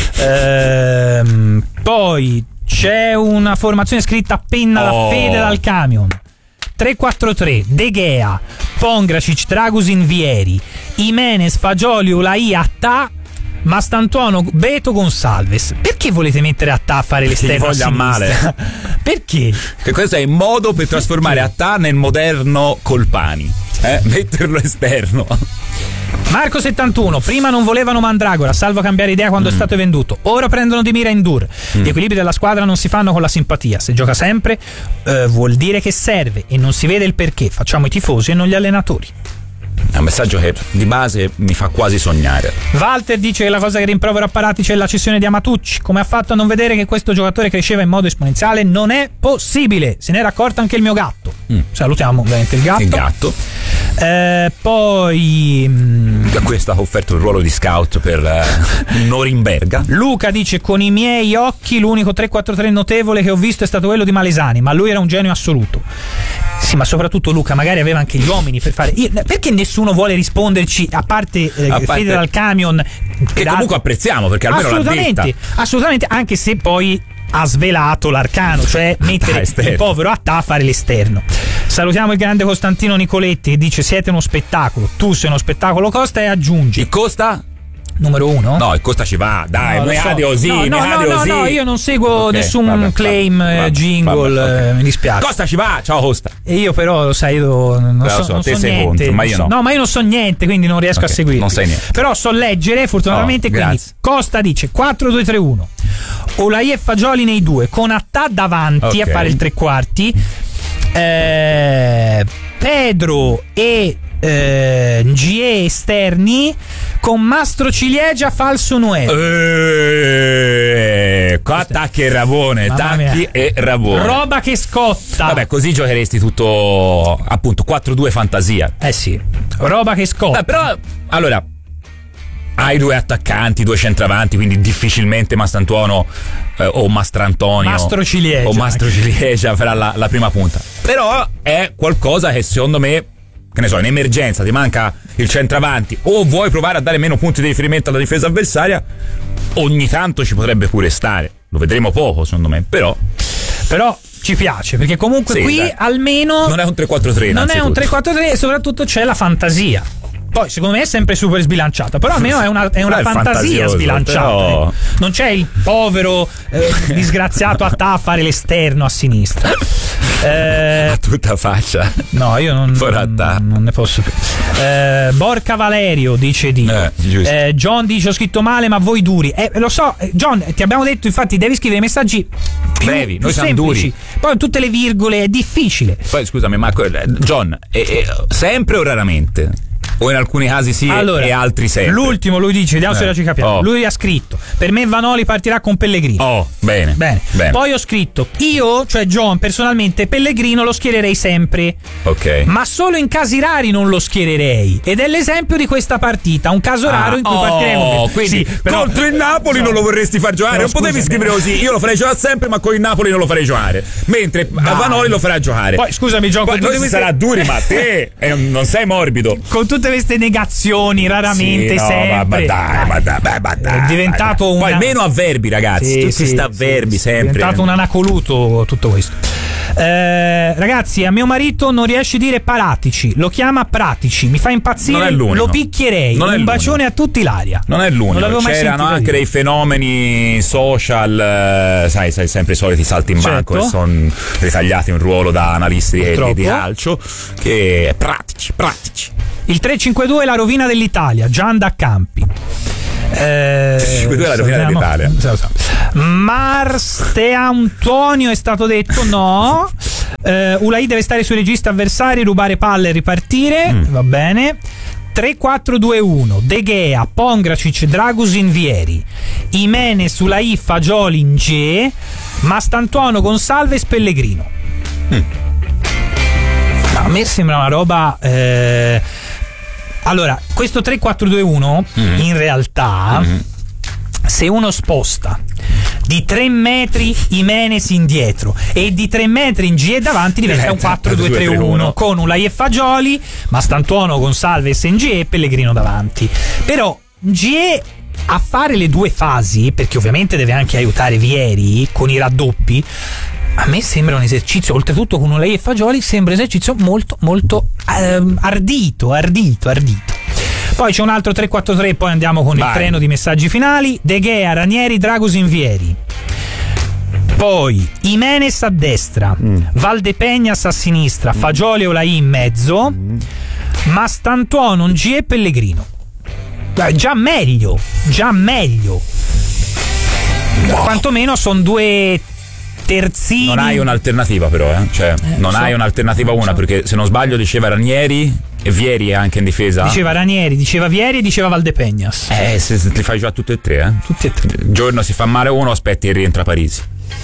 ehm, poi c'è una formazione scritta a penna da oh. Fede dal camion. tre quattro tre, De Gea, Pongracic, Dragusin, Vieri, Jimenez, Fagioli, Ulai, Attà, Mastantuono, Beto, Gonsalves. Perché volete mettere Attà a fare l'esterno a sinistra? Male. Perché? Che questo è il modo per trasformare Attà nel moderno Colpani, eh? Metterlo esterno. Marco settantuno, prima non volevano Mandragora, salvo cambiare idea quando mm. è stato venduto. Ora prendono di mira Endur. Mm. Gli equilibri della squadra non si fanno con la simpatia. Se gioca sempre eh, vuol dire che serve e non si vede il perché. Facciamo i tifosi e non gli allenatori. È un messaggio che di base mi fa quasi sognare. Walter dice che la cosa che rimprovera a Paratici è la cessione di Amatucci. Come ha fatto a non vedere che questo giocatore cresceva in modo esponenziale? Non è possibile. Se n'era accorto anche il mio gatto. Mm. Salutiamo ovviamente il gatto. Il gatto. Eh, poi mh, questo ha offerto il ruolo di scout per uh, Norimberga. Luca dice: con i miei occhi l'unico tre quattro tre notevole che ho visto è stato quello di Malesani, ma lui era un genio assoluto. Sì, ma soprattutto Luca magari aveva anche gli uomini per fare. Io, perché nessuno vuole risponderci a parte, eh, a parte Fede dal camion, che da... comunque apprezziamo perché almeno assolutamente, l'ha detta. Assolutamente, anche se poi ha svelato l'arcano, cioè mettere il povero Attà a fare l'esterno. Salutiamo il grande Costantino Nicoletti che dice: siete uno spettacolo, tu sei uno spettacolo, Costa, e aggiungi il Costa numero uno? No, il Costa ci va, dai, no, mi so. cade così, no, mi no, cade no, così. no, no, io non seguo okay, nessun vabbè, claim, vabbè, jingle, vabbè, okay. mi dispiace. Costa ci va, ciao Costa. E io però, lo sai, io non però so, so, non te so sei niente. contro, ma io so, no. No, ma io non so niente, quindi non riesco okay, a seguire. Non sai niente. Però so leggere, fortunatamente, oh, quindi grazie. Costa dice quattro due tre uno. Olai e Fagioli nei due, con Attà davanti okay. a fare il tre quarti. Eh, Pedro e eh, Ngie esterni, con Mastro Ciliegia falso nuovo. Eh, qua tacchi e Rabone, tacchi e Rabone. Roba che scotta. Vabbè, così giocheresti tutto appunto quattro due fantasia. Eh sì, roba che scotta. Eh, però allora hai due attaccanti, due centravanti, quindi difficilmente Mastantuono eh, o Mastrantonio Mastro Ciliegia o Mastro Ciliegia farà la, la prima punta. Però è qualcosa che secondo me, che ne so, in emergenza ti manca il centravanti o vuoi provare a dare meno punti di riferimento alla difesa avversaria, ogni tanto ci potrebbe pure stare. Lo vedremo poco secondo me, però però ci piace, perché comunque sì, qui dai. Almeno non è un tre quattro tre, non è un tre quattro tre e soprattutto c'è la fantasia. Poi secondo me è sempre super sbilanciata, però almeno è una, è una Però è fantasia sbilanciata. però- eh. Non c'è il povero eh, disgraziato a ta a fare l'esterno a sinistra. Eh, Tutta faccia. no, io non, Foratta. non ne posso più. Eh, Borca Valerio dice di Eh, giusto. eh, John dice ho scritto male ma voi duri. Eh, lo so, eh, John, ti abbiamo detto infatti devi scrivere messaggi più, Brevi, più noi siamo semplici. duri. Poi tutte le virgole è difficile. Poi scusami, ma que- John, eh, eh, sempre o raramente? O in alcuni casi sì Allora, e altri sempre? l'ultimo lui dice, vediamo se Eh. la ci capiamo. Oh. Lui ha scritto per me Vanoli partirà con Pellegrino. Oh, bene. Bene. Bene. Poi ho scritto io, cioè John, personalmente Pellegrino lo schiererei sempre. Ok. Ma solo in casi rari non lo schiererei. Ed è l'esempio di questa partita, un caso raro in cui oh, partiremo. quindi Sì, però- contro il Napoli no. non lo vorresti far giocare. Però non potevi scusami. scrivere così. Io lo farei giocare sempre, ma con il Napoli non lo farei giocare. Mentre a Dai. Vanoli lo farà giocare. Poi scusami John, Poi con noi tutte si queste- sarà duri, ma te eh, non sei morbido. con tutte queste negazioni, raramente, Sì, no, sempre. ma, ma dai, ma dai, ma ma dai, È diventato ma dai. una- Poi meno avverbi, ragazzi. Sì, Tutti sì, sta sì, avverbi sì, sempre. È diventato un anacoluto tutto questo. Eh, ragazzi, a mio marito non riesce a dire paratici, lo chiama pratici, mi fa impazzire, Non è l'unico. lo picchierei. Non è un l'unico. bacione a tutti Ilaria. Non è l'unico, Non l'avevo mai c'erano sentito anche dire. dei fenomeni social, eh, sai, sai, sempre i soliti salti in banco Certo. che sono ritagliati un ruolo da analisti di, Purtroppo. di calcio, che pratici, pratici. Il tre cinque due è la rovina dell'Italia, Gian da Campi. Eh, tre cinque due è la rovina salutiamo- dell'Italia. so, so. Marste Antonio è stato detto no. Eh, Ulai deve stare sui registi avversari, rubare palle e ripartire. Mm. Va bene. tre quattro due uno De Gea, Pongracic, Dragusin, Vieri, Jimenez, Ulai, Fagioli, Nge, Mastantuono, Gonsalves, Pellegrino. Mm. A me sembra una roba. Eh... Allora, questo tre quattro due uno Mm. in realtà, Mm. se uno sposta di tre metri Jimenez indietro e di tre metri in G davanti, diventa un quattro due tre uno con Ulai e Fagioli, Mastantuono, Gonsalves, N G e Pellegrino davanti. Però G a fare le due fasi, perché ovviamente deve anche aiutare Vieri con i raddoppi, a me sembra un esercizio, oltretutto con Ulai e Fagioli, sembra un esercizio molto molto ehm, ardito, ardito, ardito. Poi c'è un altro tre quattro tre, poi andiamo con Vai. il treno di messaggi finali. De Gea, Ranieri, Dragusin, Vieri. Poi Jimenez a destra, Mm. Valdepeñas a sinistra, Fagioli e Ulai in mezzo, Mm. Mastantuono, Ngi e Pellegrino. Beh, già meglio, già meglio. Quantomeno sono due terzini. Non hai un'alternativa però, eh? Cioè, non so. hai un'alternativa una, So. perché se non sbaglio diceva Ranieri e Vieri è anche in difesa. Diceva Ranieri, diceva Vieri e diceva Valdepeñas. Eh, se, se li fai già tutti e tre, eh? Tutti e tre. Il giorno si fa male uno, aspetti e rientra a Parisi.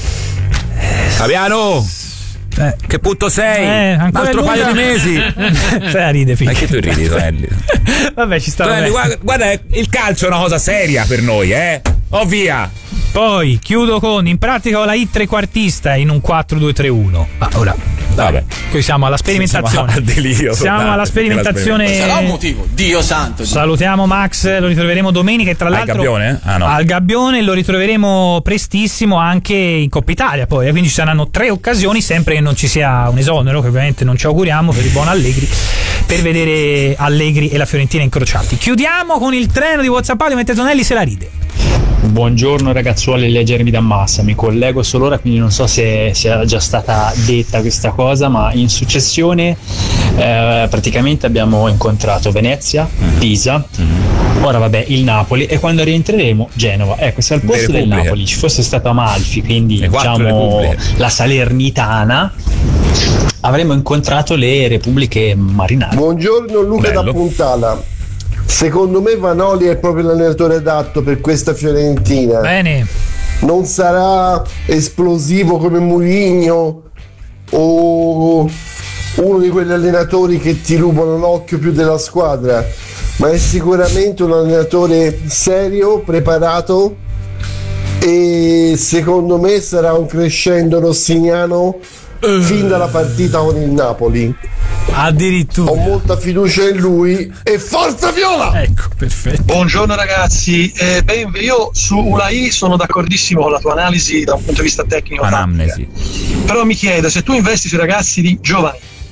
Fabiano, Eh. che punto sei? Eh, Un ancora altro è paio di lunga. mesi. Stai a ride, figlio. Ma che tu ridi, Tonelli? Vabbè, ci sta. Tonelli, vabbè. guarda, guarda, il calcio è una cosa seria per noi, eh? Oh via! Poi chiudo con in pratica la hit trequartista in un quattro due tre uno. Ma ora, Vabbè. qui siamo alla sperimentazione. Siamo al delirio Siamo totale, alla sperimentazione. Sarà un motivo, Dio santo. Dio. Salutiamo Max, lo ritroveremo domenica e tra Al l'altro Gabbione? Ah, no. al Gabbione lo ritroveremo prestissimo anche in Coppa Italia poi, eh, quindi ci saranno tre occasioni, sempre che non ci sia un esonero, che ovviamente non ci auguriamo per il buon Allegri, per vedere Allegri e la Fiorentina incrociati. Chiudiamo con il treno di WhatsApp Audio mentre Tonelli se la ride. Buongiorno ragazzuoli, leggermi da Massa, mi collego solo ora, quindi non so se, se era già stata detta questa cosa, ma in successione eh, praticamente abbiamo incontrato Venezia, Pisa, ora vabbè il Napoli e quando rientreremo Genova. Ecco, se al Le posto del Repubbliche. Napoli ci fosse stato Amalfi, quindi Le quattro diciamo Repubbliche. la Salernitana, avremmo incontrato le Repubbliche Marinare. Buongiorno Luca Bello. da Puntala. Secondo me Vanoli è proprio l'allenatore adatto per questa Fiorentina. Bene. Non sarà esplosivo come Mourinho o uno di quegli allenatori che ti rubano l'occhio più della squadra, ma è sicuramente un allenatore serio, preparato, e secondo me sarà un crescendo rossiniano fin dalla partita con il Napoli. Addirittura. Ho molta fiducia in lui e forza Viola! Ecco, perfetto. Buongiorno ragazzi, eh, beh, io su Ulai sono d'accordissimo con la tua analisi da un punto di vista tecnico, Anamnesi. però mi chiedo, se tu investi sui ragazzi di giovani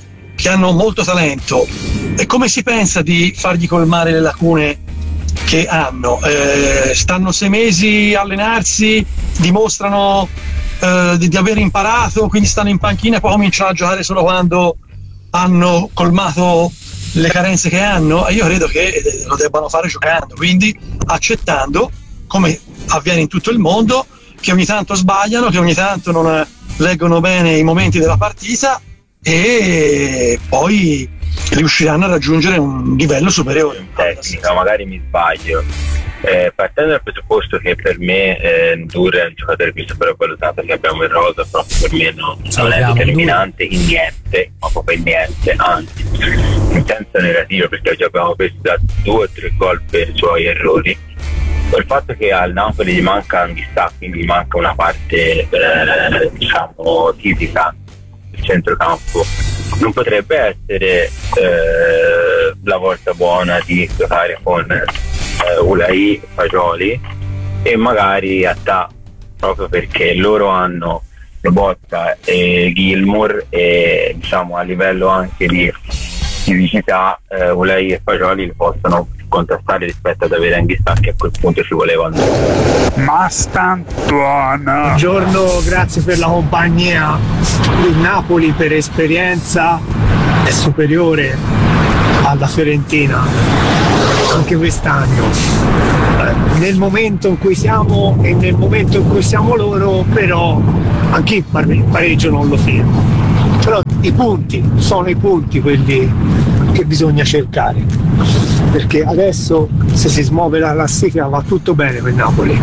che hanno molto talento, e come si pensa di fargli colmare le lacune che hanno? Eh, stanno sei mesi a allenarsi, dimostrano eh, di, di aver imparato, quindi stanno in panchina e poi cominciano a giocare solo quando hanno colmato le carenze che hanno. Io credo che lo debbano fare giocando, quindi accettando, come avviene in tutto il mondo, che ogni tanto sbagliano, che ogni tanto non leggono bene i momenti della partita e poi riusciranno a raggiungere un livello superiore. In tecnica, magari mi sbaglio, eh, partendo dal presupposto che per me eh, Ndur è un giocatore più sopravvalutato che abbiamo in rosa, proprio per me no, non è determinante in niente, ma proprio in niente, anzi in senso negativo, perché oggi abbiamo preso da due o tre gol per i suoi errori. Il fatto che al Napoli gli manca Anguissa, quindi gli manca una parte eh, diciamo fisica del centrocampo, non potrebbe essere eh, la volta buona di giocare con eh, Ulai, Fagioli e magari Attà, proprio perché loro hanno Lobotka e Gilmour e diciamo a livello anche di fisicità eh, Ulai e Fagioli li possono contrastare rispetto ad avere Anguissa, che a quel punto ci volevano. Ma sta buona! Buongiorno, grazie per la compagnia. Il Napoli per esperienza è superiore alla Fiorentina anche quest'anno. Eh, nel momento in cui siamo e nel momento in cui siamo loro, però anche il pareggio non lo firmo. Però i punti sono i punti quelli che bisogna cercare, perché adesso se si smuove la classifica va tutto bene per Napoli.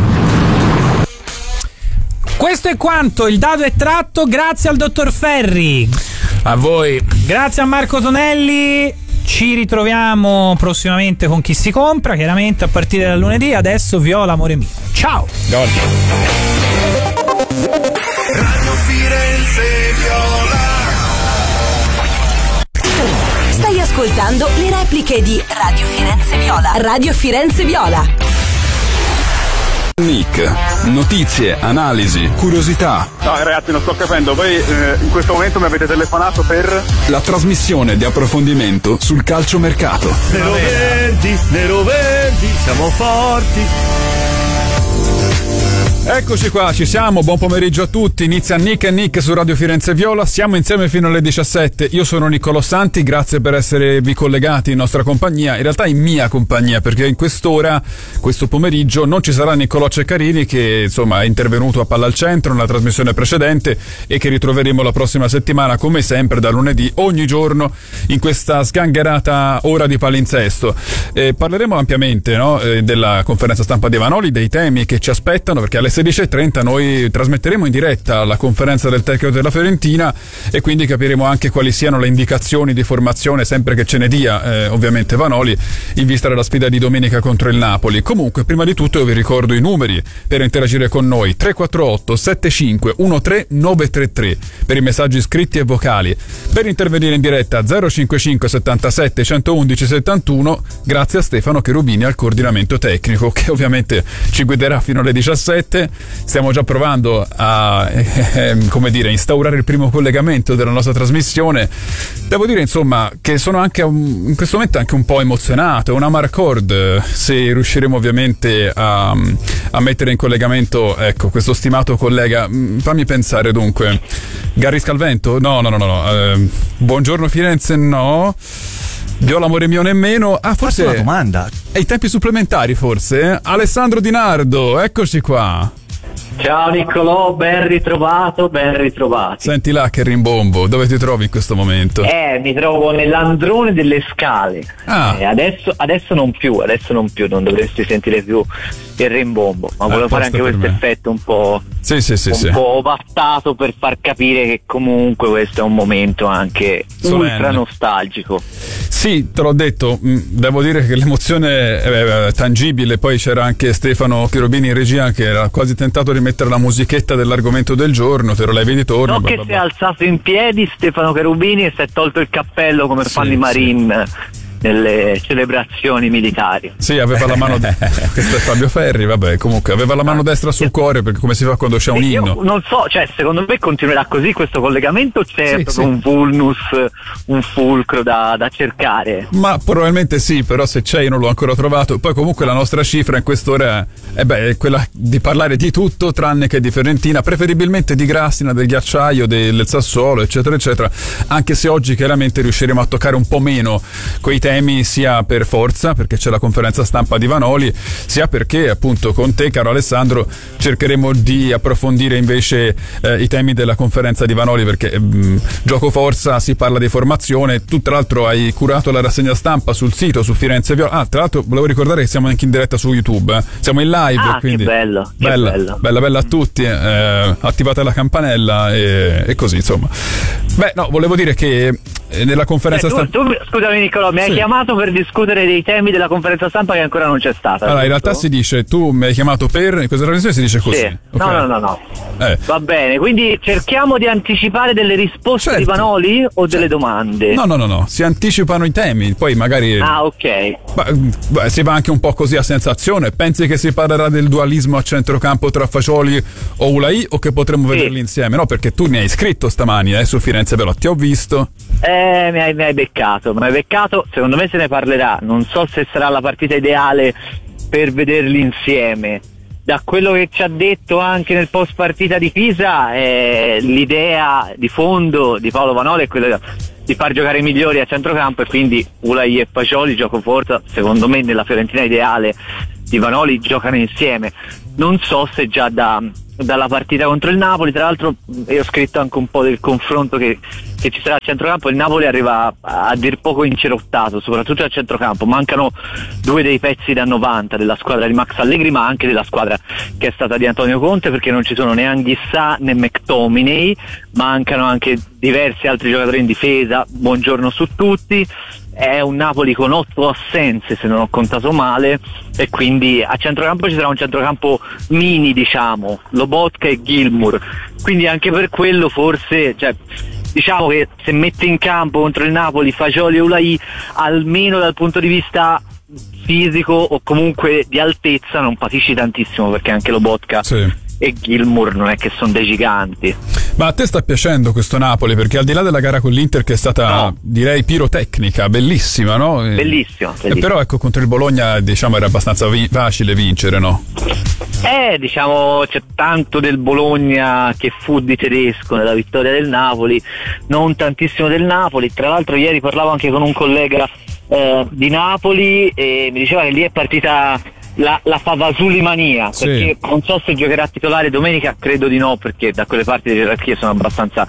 Questo è quanto, il dado è tratto, grazie al dottor Ferri. A voi. Grazie a Marco Tonelli. Ci ritroviamo prossimamente con Chi si compra, chiaramente a partire da lunedì. Adesso Viola, amore mio. Ciao. Radio Firenze Viola. Stai ascoltando le repliche di Radio Firenze Viola. Radio Firenze Viola. Nick, notizie, analisi, curiosità. No ragazzi, non sto capendo, voi eh, in questo momento mi avete telefonato per la trasmissione di approfondimento sul calciomercato. Nero verdi, nero verdi, siamo forti. Eccoci qua, ci siamo, buon pomeriggio a tutti, inizia Nick e Nick su Radio Firenze Viola, siamo insieme fino alle diciassette, io sono Niccolò Santi, grazie per esservi collegati in nostra compagnia, in realtà in mia compagnia, perché in quest'ora, questo pomeriggio, non ci sarà Niccolò Ceccarini che insomma è intervenuto a Palla al Centro nella trasmissione precedente e che ritroveremo la prossima settimana come sempre da lunedì ogni giorno in questa sgangherata ora di palinsesto. Eh, parleremo ampiamente no, eh, della conferenza stampa di Vanoli, dei temi che ci aspettano, perché alle sedici e trenta noi trasmetteremo in diretta la conferenza del tecnico della Fiorentina e quindi capiremo anche quali siano le indicazioni di formazione, sempre che ce ne dia eh, ovviamente Vanoli, in vista della sfida di domenica contro il Napoli. Comunque prima di tutto io vi ricordo i numeri per interagire con noi: tre quattro otto sette cinque uno tre nove tre tre per i messaggi scritti e vocali, per intervenire in diretta zero cinquantacinque settantasette centoundici settantuno. Grazie a Stefano Cherubini al coordinamento tecnico, che ovviamente ci guiderà fino alle diciassette. Stiamo già provando a eh, come dire instaurare il primo collegamento della nostra trasmissione. Devo dire insomma che sono anche un, in questo momento anche un po' emozionato, una Marcord, se riusciremo ovviamente a, a mettere in collegamento ecco questo stimato collega. Fammi pensare dunque, Gary Scalvento? No no no no, no. Eh, buongiorno Firenze no, Viola amore mio nemmeno. Ah, forse una domanda. E i tempi supplementari forse? Alessandro Di Nardo, eccoci qua. Ciao Niccolò, ben ritrovato, ben ritrovato. Senti là che rimbombo, dove ti trovi in questo momento? Eh, mi trovo nell'androne delle scale. Ah. Eh, adesso, adesso non più, adesso non più, non dovresti sentire più il rimbombo, ma volevo fare anche questo effetto un po' sì, sì, sì, un sì. po' ovattato per far capire che comunque questo è un momento anche solenne, ultra nostalgico. Sì, te l'ho detto, devo dire che l'emozione è tangibile. Poi c'era anche Stefano Cherubini in regia che era quasi tentato di mettere la musichetta dell'argomento del giorno, te lo levi di torno. No, che si è alzato in piedi Stefano Cherubini e si è tolto il cappello come sì, fanno i Marin. Sì. nelle celebrazioni militari. Sì, aveva la mano de- questo è Fabio Ferri, vabbè, comunque aveva la mano destra sul cuore, perché come si fa quando c'è un Io inno? non so, cioè secondo me continuerà così questo collegamento, o c'è Sì, proprio sì. un vulnus, un fulcro da, da cercare? Ma probabilmente sì, però se c'è io non l'ho ancora trovato. Poi comunque la nostra cifra in quest'ora è, beh, è quella di parlare di tutto tranne che di Fiorentina, preferibilmente di Grassina, del Ghiacciaio, del Sassuolo, eccetera eccetera, anche se oggi chiaramente riusciremo a toccare un po' meno quei temi, sia per forza perché c'è la conferenza stampa di Vanoli, sia perché appunto con te, caro Alessandro, cercheremo di approfondire invece eh, i temi della conferenza di Vanoli, perché mh, gioco forza, si parla di formazione. Tu tra l'altro hai curato la rassegna stampa sul sito, su Firenze Viola. Ah, tra l'altro volevo ricordare che siamo anche in diretta su YouTube, eh. Siamo in live, Ah, quindi che bello, che bella, bello. bella bella a tutti, eh, attivate la campanella e, e così insomma. Beh, no, volevo dire che eh, nella conferenza Eh, tu, stampa tu, scusami Niccolò, mi hai Sì. chiamato per discutere dei temi della conferenza stampa che ancora non c'è stata. allora in giusto? realtà si dice, tu mi hai chiamato per, in questa trasmissione si dice così. Sì. ok? No, no, no, no. Eh. Va bene, quindi cerchiamo di anticipare delle risposte di Vanoli o delle domande? No, no, no, no, si anticipano i temi, poi magari Ah, ok. Ma, beh, si va anche un po' così a sensazione. Pensi che si parlerà del dualismo a centrocampo tra Fagioli o Ulai, o che potremmo Sì. vederli insieme? No, perché tu mi hai scritto stamani eh, su Firenze Viola, ti ho visto. Eh, mi hai, mi hai beccato, mi hai beccato, secondo me se ne parlerà, non so se sarà la partita ideale per vederli insieme. Da quello che ci ha detto anche nel post partita di Pisa, eh, l'idea di fondo di Paolo Vanoli è quella di far giocare i migliori a centrocampo, e quindi Ulai e Fagioli, gioco forza, secondo me nella Fiorentina ideale di Vanoli giocano insieme. Non so se già da, dalla partita contro il Napoli, tra l'altro io ho scritto anche un po' del confronto che, che ci sarà a centrocampo. Il Napoli arriva a, a dir poco incerottato, soprattutto al centrocampo, mancano due dei pezzi da novanta della squadra di Max Allegri, ma anche della squadra che è stata di Antonio Conte, perché non ci sono né Anghissà né McTominay, mancano anche diversi altri giocatori in difesa. Buongiorno su tutti. È un Napoli con otto assenze, se non ho contato male, e quindi a centrocampo ci sarà un centrocampo mini, diciamo, Lobotka e Gilmour, quindi anche per quello forse, cioè, diciamo che se mette in campo contro il Napoli Fagioli e Ulai, almeno dal punto di vista fisico o comunque di altezza non patisci tantissimo, perché anche Lobotka Sì. e Gilmour non è che sono dei giganti. Ma a te sta piacendo questo Napoli? Perché al di là della gara con l'Inter, che è stata No. direi pirotecnica, bellissima, no? E- Bellissimo, e bellissimo. però ecco, contro il Bologna diciamo era abbastanza vi- facile vincere, no? Eh, diciamo, c'è tanto del Bologna che fu di tedesco nella vittoria del Napoli, non tantissimo del Napoli. Tra l'altro ieri parlavo anche con un collega eh, di Napoli e mi diceva che lì è partita la, la Favasuli mania, Sì. perché non so se giocherà titolare domenica, credo di no, perché da quelle parti di gerarchia sono abbastanza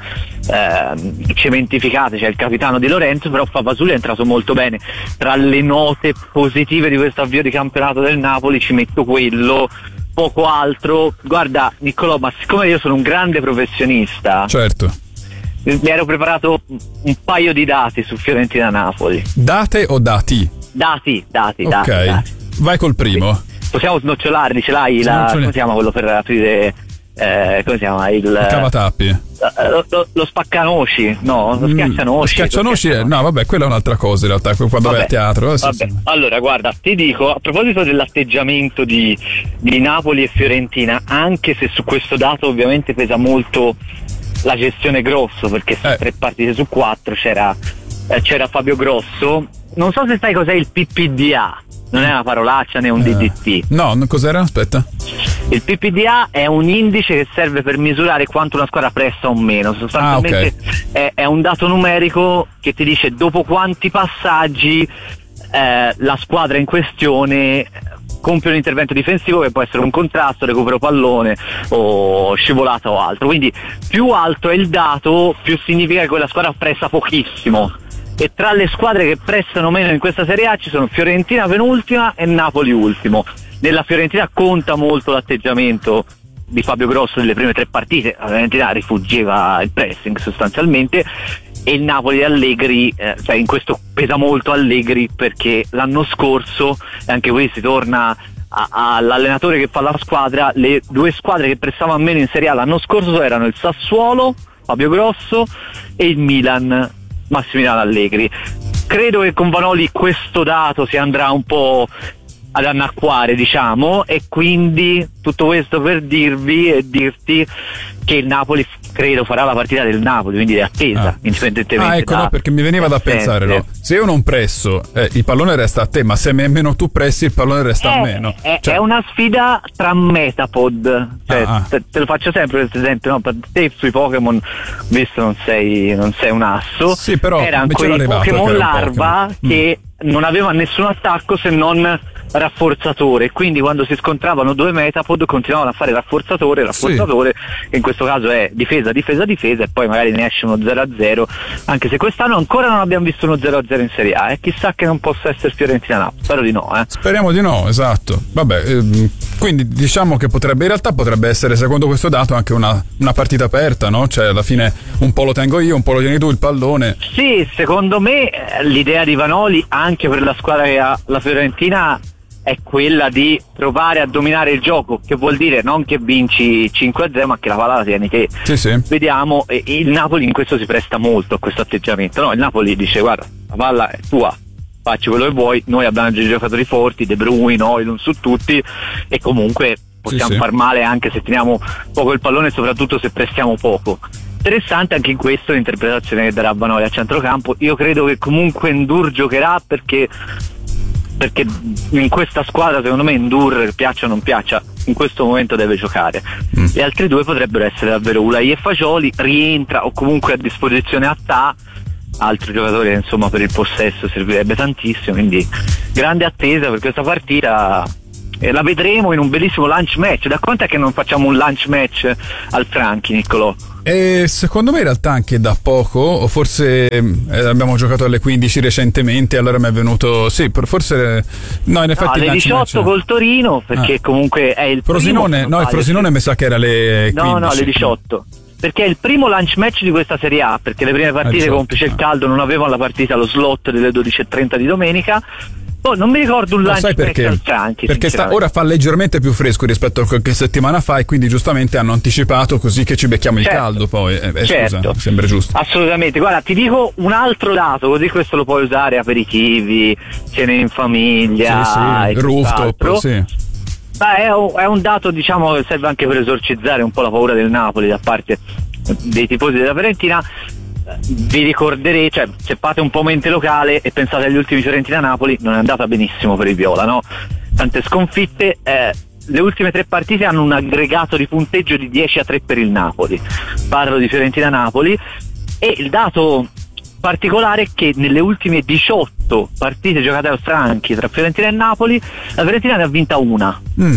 eh, cementificate. C'è il capitano Di Lorenzo, però Favasuli è entrato molto bene. Tra le note positive di questo avvio di campionato del Napoli ci metto quello, poco altro. Guarda Niccolò, ma siccome io sono un grande professionista, Certo. mi ero preparato un paio di dati su Fiorentina-Napoli. Date o dati? Dati, dati, Ok. dati, dati. Vai col primo. Possiamo snocciolarli, ce l'hai? La, Snoccioli- come si chiama quello per aprire? Eh, come si chiama? Il, Il cavatappi. eh, lo, lo, lo spaccanoci, no? Lo schiaccianoci. Schiaccianoci, eh, no, vabbè, quella è un'altra cosa in realtà, quando vai a teatro. eh, sì, Vabbè, sì. allora guarda, ti dico, a proposito dell'atteggiamento di, di Napoli e Fiorentina, anche se su questo dato ovviamente pesa molto la gestione Grosso, perché su tre partite su quattro c'era, eh, c'era Fabio Grosso. Non so se sai cos'è il P P D A, non è una parolaccia né un D D T. No, n- cos'era? Aspetta. Il P P D A è un indice che serve per misurare quanto una squadra pressa o meno. Sostanzialmente Ah, ok. è, è un dato numerico che ti dice dopo quanti passaggi eh, la squadra in questione compie un intervento difensivo, che può essere un contrasto, recupero pallone o scivolata o altro. Quindi più alto è il dato, più significa che quella squadra pressa pochissimo. E tra le squadre che prestano meno in questa Serie A ci sono Fiorentina penultima e Napoli ultimo. Nella Fiorentina conta molto l'atteggiamento di Fabio Grosso nelle prime tre partite. La Fiorentina rifuggeva il pressing sostanzialmente, e il Napoli di Allegri, eh, cioè in questo pesa molto Allegri, perché l'anno scorso, e anche qui si torna a, a, all'allenatore che fa la squadra, le due squadre che prestavano meno in Serie A l'anno scorso erano il Sassuolo, Fabio Grosso, e il Milan, Massimiliano Allegri. credo che con Vanoli questo dato si andrà un po' ad annacquare, diciamo, e quindi tutto questo per dirvi e dirti che il Napoli credo farà la partita del Napoli, quindi è attesa, ah. indipendentemente ah ecco da, no, perché mi veniva da pensare, no? Se io non presso eh, il pallone resta a te, ma se meno tu pressi il pallone resta è, a me, no? È, cioè... è una sfida tra Metapod, cioè, ah, ah. Te, te lo faccio sempre per esempio, no? Per te sui Pokémon, visto non sei, non sei un asso, sì, però erano quei Pokémon larva Pokemon. che mm. non aveva nessun attacco se non rafforzatore, quindi quando si scontravano due Metapod continuavano a fare rafforzatore rafforzatore sì. che in questo caso è difesa difesa difesa e poi magari ne esce uno zero a zero, anche se quest'anno ancora non abbiamo visto uno zero a zero in Serie A, e eh? chissà che non possa essere Fiorentina-Napoli, spero di no eh. speriamo di no, esatto, vabbè, ehm, quindi diciamo che potrebbe in realtà potrebbe essere secondo questo dato anche una, una partita aperta, no? Cioè alla fine un po' lo tengo io, un po' lo tieni tu il pallone. Sì, secondo me l'idea di Vanoli anche per la squadra che ha la Fiorentina è quella di provare a dominare il gioco, che vuol dire non che vinci cinque a zero ma che la palla la tieni, che sì, sì. vediamo, e il Napoli in questo si presta molto a questo atteggiamento, no? Il Napoli dice guarda la palla è tua, facci quello che vuoi, noi abbiamo dei giocatori forti, De Bruyne, Oilun su tutti, e comunque possiamo sì, sì. far male anche se teniamo poco il pallone e soprattutto se prestiamo poco. Interessante anche in questo l'interpretazione che darà Vanoli a centrocampo. Io credo che comunque Ndour giocherà perché perché in questa squadra secondo me Ndour, piaccia o non piaccia, in questo momento deve giocare. Mm. Gli altri due potrebbero essere davvero Ulai e Fagioli, rientra o comunque a disposizione Attà, altro giocatore che insomma per il possesso servirebbe tantissimo, quindi grande attesa per questa partita. E la vedremo in un bellissimo lunch match. Da quanto è che non facciamo un lunch match al Franchi, Niccolò? E secondo me in realtà anche da poco, o forse eh, abbiamo giocato alle quindici recentemente, allora mi è venuto sì, forse no, in effetti no, alle diciotto match... col Torino, perché ah. comunque è il Frosinone, primo, no, il Frosinone mi sa che era le quindici. No, no, alle diciotto. Perché è il primo lunch match di questa Serie A, perché le prime partite, esatto, complice il caldo, non avevano la partita allo slot delle dodici e trenta di domenica. Oh, non mi ricordo un lunch match al Franchi, perché sta, ora fa leggermente più fresco rispetto a qualche settimana fa, e quindi giustamente hanno anticipato così che ci becchiamo il certo. caldo poi eh, eh, certo. Scusa, sembra giusto. Assolutamente. Guarda, ti dico un altro dato, così questo lo puoi usare aperitivi, cene in famiglia, sì, sì. Rooftop, sì. Beh, è, un, è un dato, diciamo, che serve anche per esorcizzare un po' la paura del Napoli da parte dei tifosi della Fiorentina. Vi ricorderete, cioè se fate un po' mente locale e pensate agli ultimi Fiorentina-Napoli, non è andata benissimo per il Viola, no? Tante sconfitte, eh, le ultime tre partite hanno un aggregato di punteggio di dieci a tre per il Napoli, parlo di Fiorentina-Napoli, e il dato particolare è che nelle ultime diciotto partite giocate al Franchi tra Fiorentina e Napoli, la Fiorentina ne ha vinta una. Mm.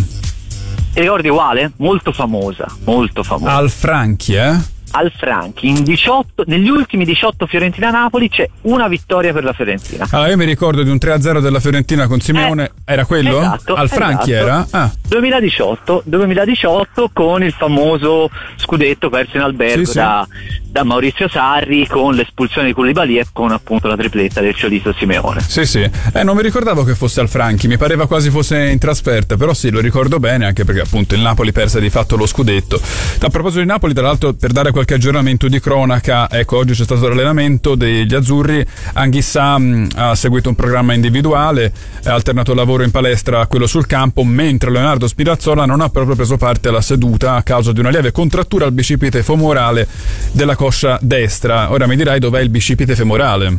Ti ricordi quale? Molto famosa, molto famosa. Al Franchi, eh? Al Franchi, in diciotto, negli ultimi diciotto Fiorentina-Napoli c'è una vittoria per la Fiorentina. Allora io mi ricordo di un tre a zero della Fiorentina con Simeone, eh, era quello? Esatto, Al Franchi esatto. era? Ah. duemiladiciotto, duemiladiciotto con il famoso scudetto perso in albergo sì, da, sì. da Maurizio Sarri, con l'espulsione di Koulibaly e con appunto la tripletta del Ciolito Simeone. Sì sì, eh, non mi ricordavo che fosse al Franchi, mi pareva quasi fosse in trasferta, però sì, lo ricordo bene, anche perché appunto il Napoli perse di fatto lo scudetto. A proposito di Napoli, tra l'altro, per dare qualche aggiornamento di cronaca, ecco, oggi c'è stato l'allenamento degli azzurri. Anghissà mh, ha seguito un programma individuale, ha alternato il lavoro in palestra a quello sul campo, mentre Leonardo Spinazzola non ha proprio preso parte alla seduta a causa di una lieve contrattura al bicipite femorale della coscia destra. Ora mi dirai dov'è il bicipite femorale.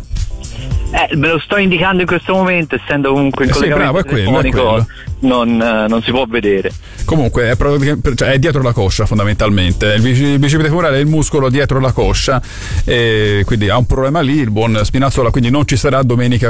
Eh, me lo sto indicando in questo momento, essendo comunque in eh sì, collegamento bravo, è quello, è quello. Non, eh, non si può vedere. Comunque è, proprio, cioè, è dietro la coscia fondamentalmente. Il bicipite femorale è il muscolo dietro la coscia, e quindi ha un problema lì il buon Spinazzola, quindi non ci sarà domenica,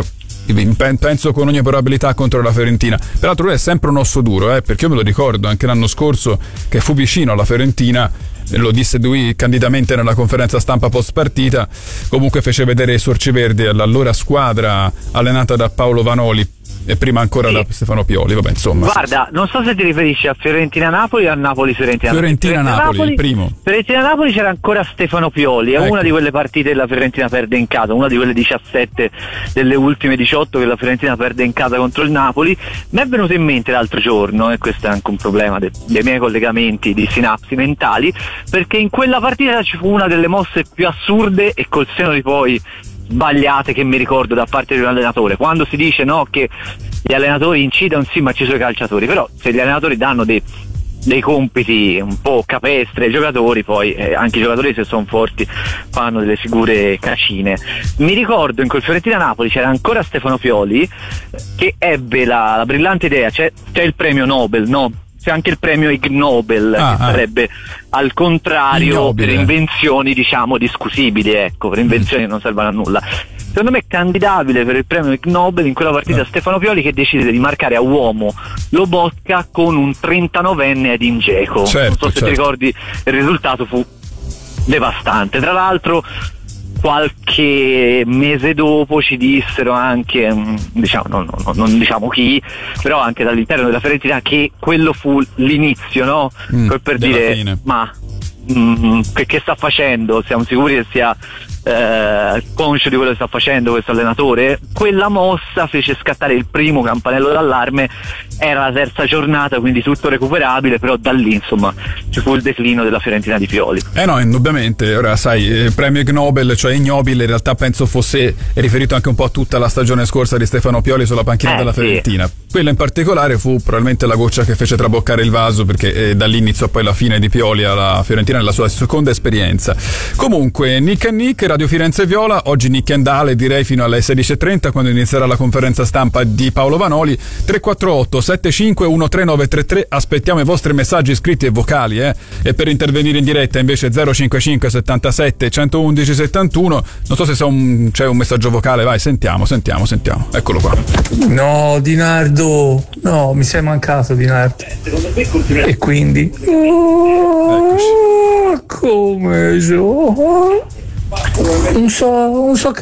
penso con ogni probabilità, contro la Fiorentina. Peraltro lui è sempre un osso duro, eh, perché io me lo ricordo anche l'anno scorso che fu vicino alla Fiorentina, lo disse lui candidamente nella conferenza stampa post partita. Comunque fece vedere i sorciverdi all'allora squadra allenata da Paolo Vanoli e prima ancora sì. da Stefano Pioli, vabbè, insomma. Guarda, sì. non so se ti riferisci a Fiorentina-Napoli o a Napoli-Fiorentina. Fiorentina-Napoli, il primo. Fiorentina-Napoli c'era ancora Stefano Pioli, è ecco. una di quelle partite che la Fiorentina perde in casa, una di quelle diciassette delle ultime diciotto che la Fiorentina perde in casa contro il Napoli. Mi è venuto in mente l'altro giorno, e questo è anche un problema de- dei miei collegamenti di sinapsi mentali, perché in quella partita ci fu una delle mosse più assurde, e col seno di poi sbagliate che mi ricordo da parte di un allenatore. Quando si dice no che gli allenatori incidono, sì, ma ci sono i calciatori, però se gli allenatori danno dei, dei compiti un po' capestri ai giocatori, poi eh, anche i giocatori, se sono forti, fanno delle figure cacine. Mi ricordo in quel Fiorentina-Napoli c'era ancora Stefano Pioli che ebbe la, la brillante idea, c'è, c'è il premio Nobel, no? C'è anche il premio Ig Nobel, ah, che ah. sarebbe al contrario Ignobile. Per invenzioni, diciamo, discutibili, ecco, per invenzioni che non servono a nulla. Secondo me è candidabile per il premio Ig Nobel in quella partita eh. Stefano Pioli, che decide di marcare a uomo Lobotka con un trentanovenne Edin Dzeko. Certo, non so se certo. ti ricordi, il risultato fu devastante. Tra l'altro qualche mese dopo ci dissero anche, diciamo, non, non, non diciamo chi, però anche dall'interno della Fiorentina, che quello fu l'inizio, no? Mm, per dire, fine. ma mm, che, che sta facendo? Siamo sicuri che sia eh, conscio di quello che sta facendo questo allenatore? Quella mossa fece scattare il primo campanello d'allarme. Era la terza giornata, quindi tutto recuperabile, però da lì insomma ci fu il declino della Fiorentina di Pioli. Eh no, indubbiamente. Ora sai, eh, premio Ig Nobel, cioè ignobile, in realtà penso fosse riferito anche un po' a tutta la stagione scorsa di Stefano Pioli sulla panchina eh, della Fiorentina. Sì. Quella in particolare fu probabilmente la goccia che fece traboccare il vaso, perché eh, da lì iniziò poi la fine di Pioli alla Fiorentina nella sua seconda esperienza. Comunque, Nick and Nick, Radio Firenze Viola, oggi Nick and Ale, direi fino alle sedici e trenta, quando inizierà la conferenza stampa di Paolo Vanoli. Tre quattro otto sette cinque uno tre nove tre tre, aspettiamo i vostri messaggi scritti e vocali, eh? E per intervenire in diretta invece zero cinquantacinque settantasette centoundici settantuno. Non so se c'è un, c'è un messaggio vocale, vai, sentiamo, sentiamo, sentiamo. Eccolo qua. No, Dinardo, no, mi sei mancato, Dinardo. E quindi oh, come so? Non so, non so che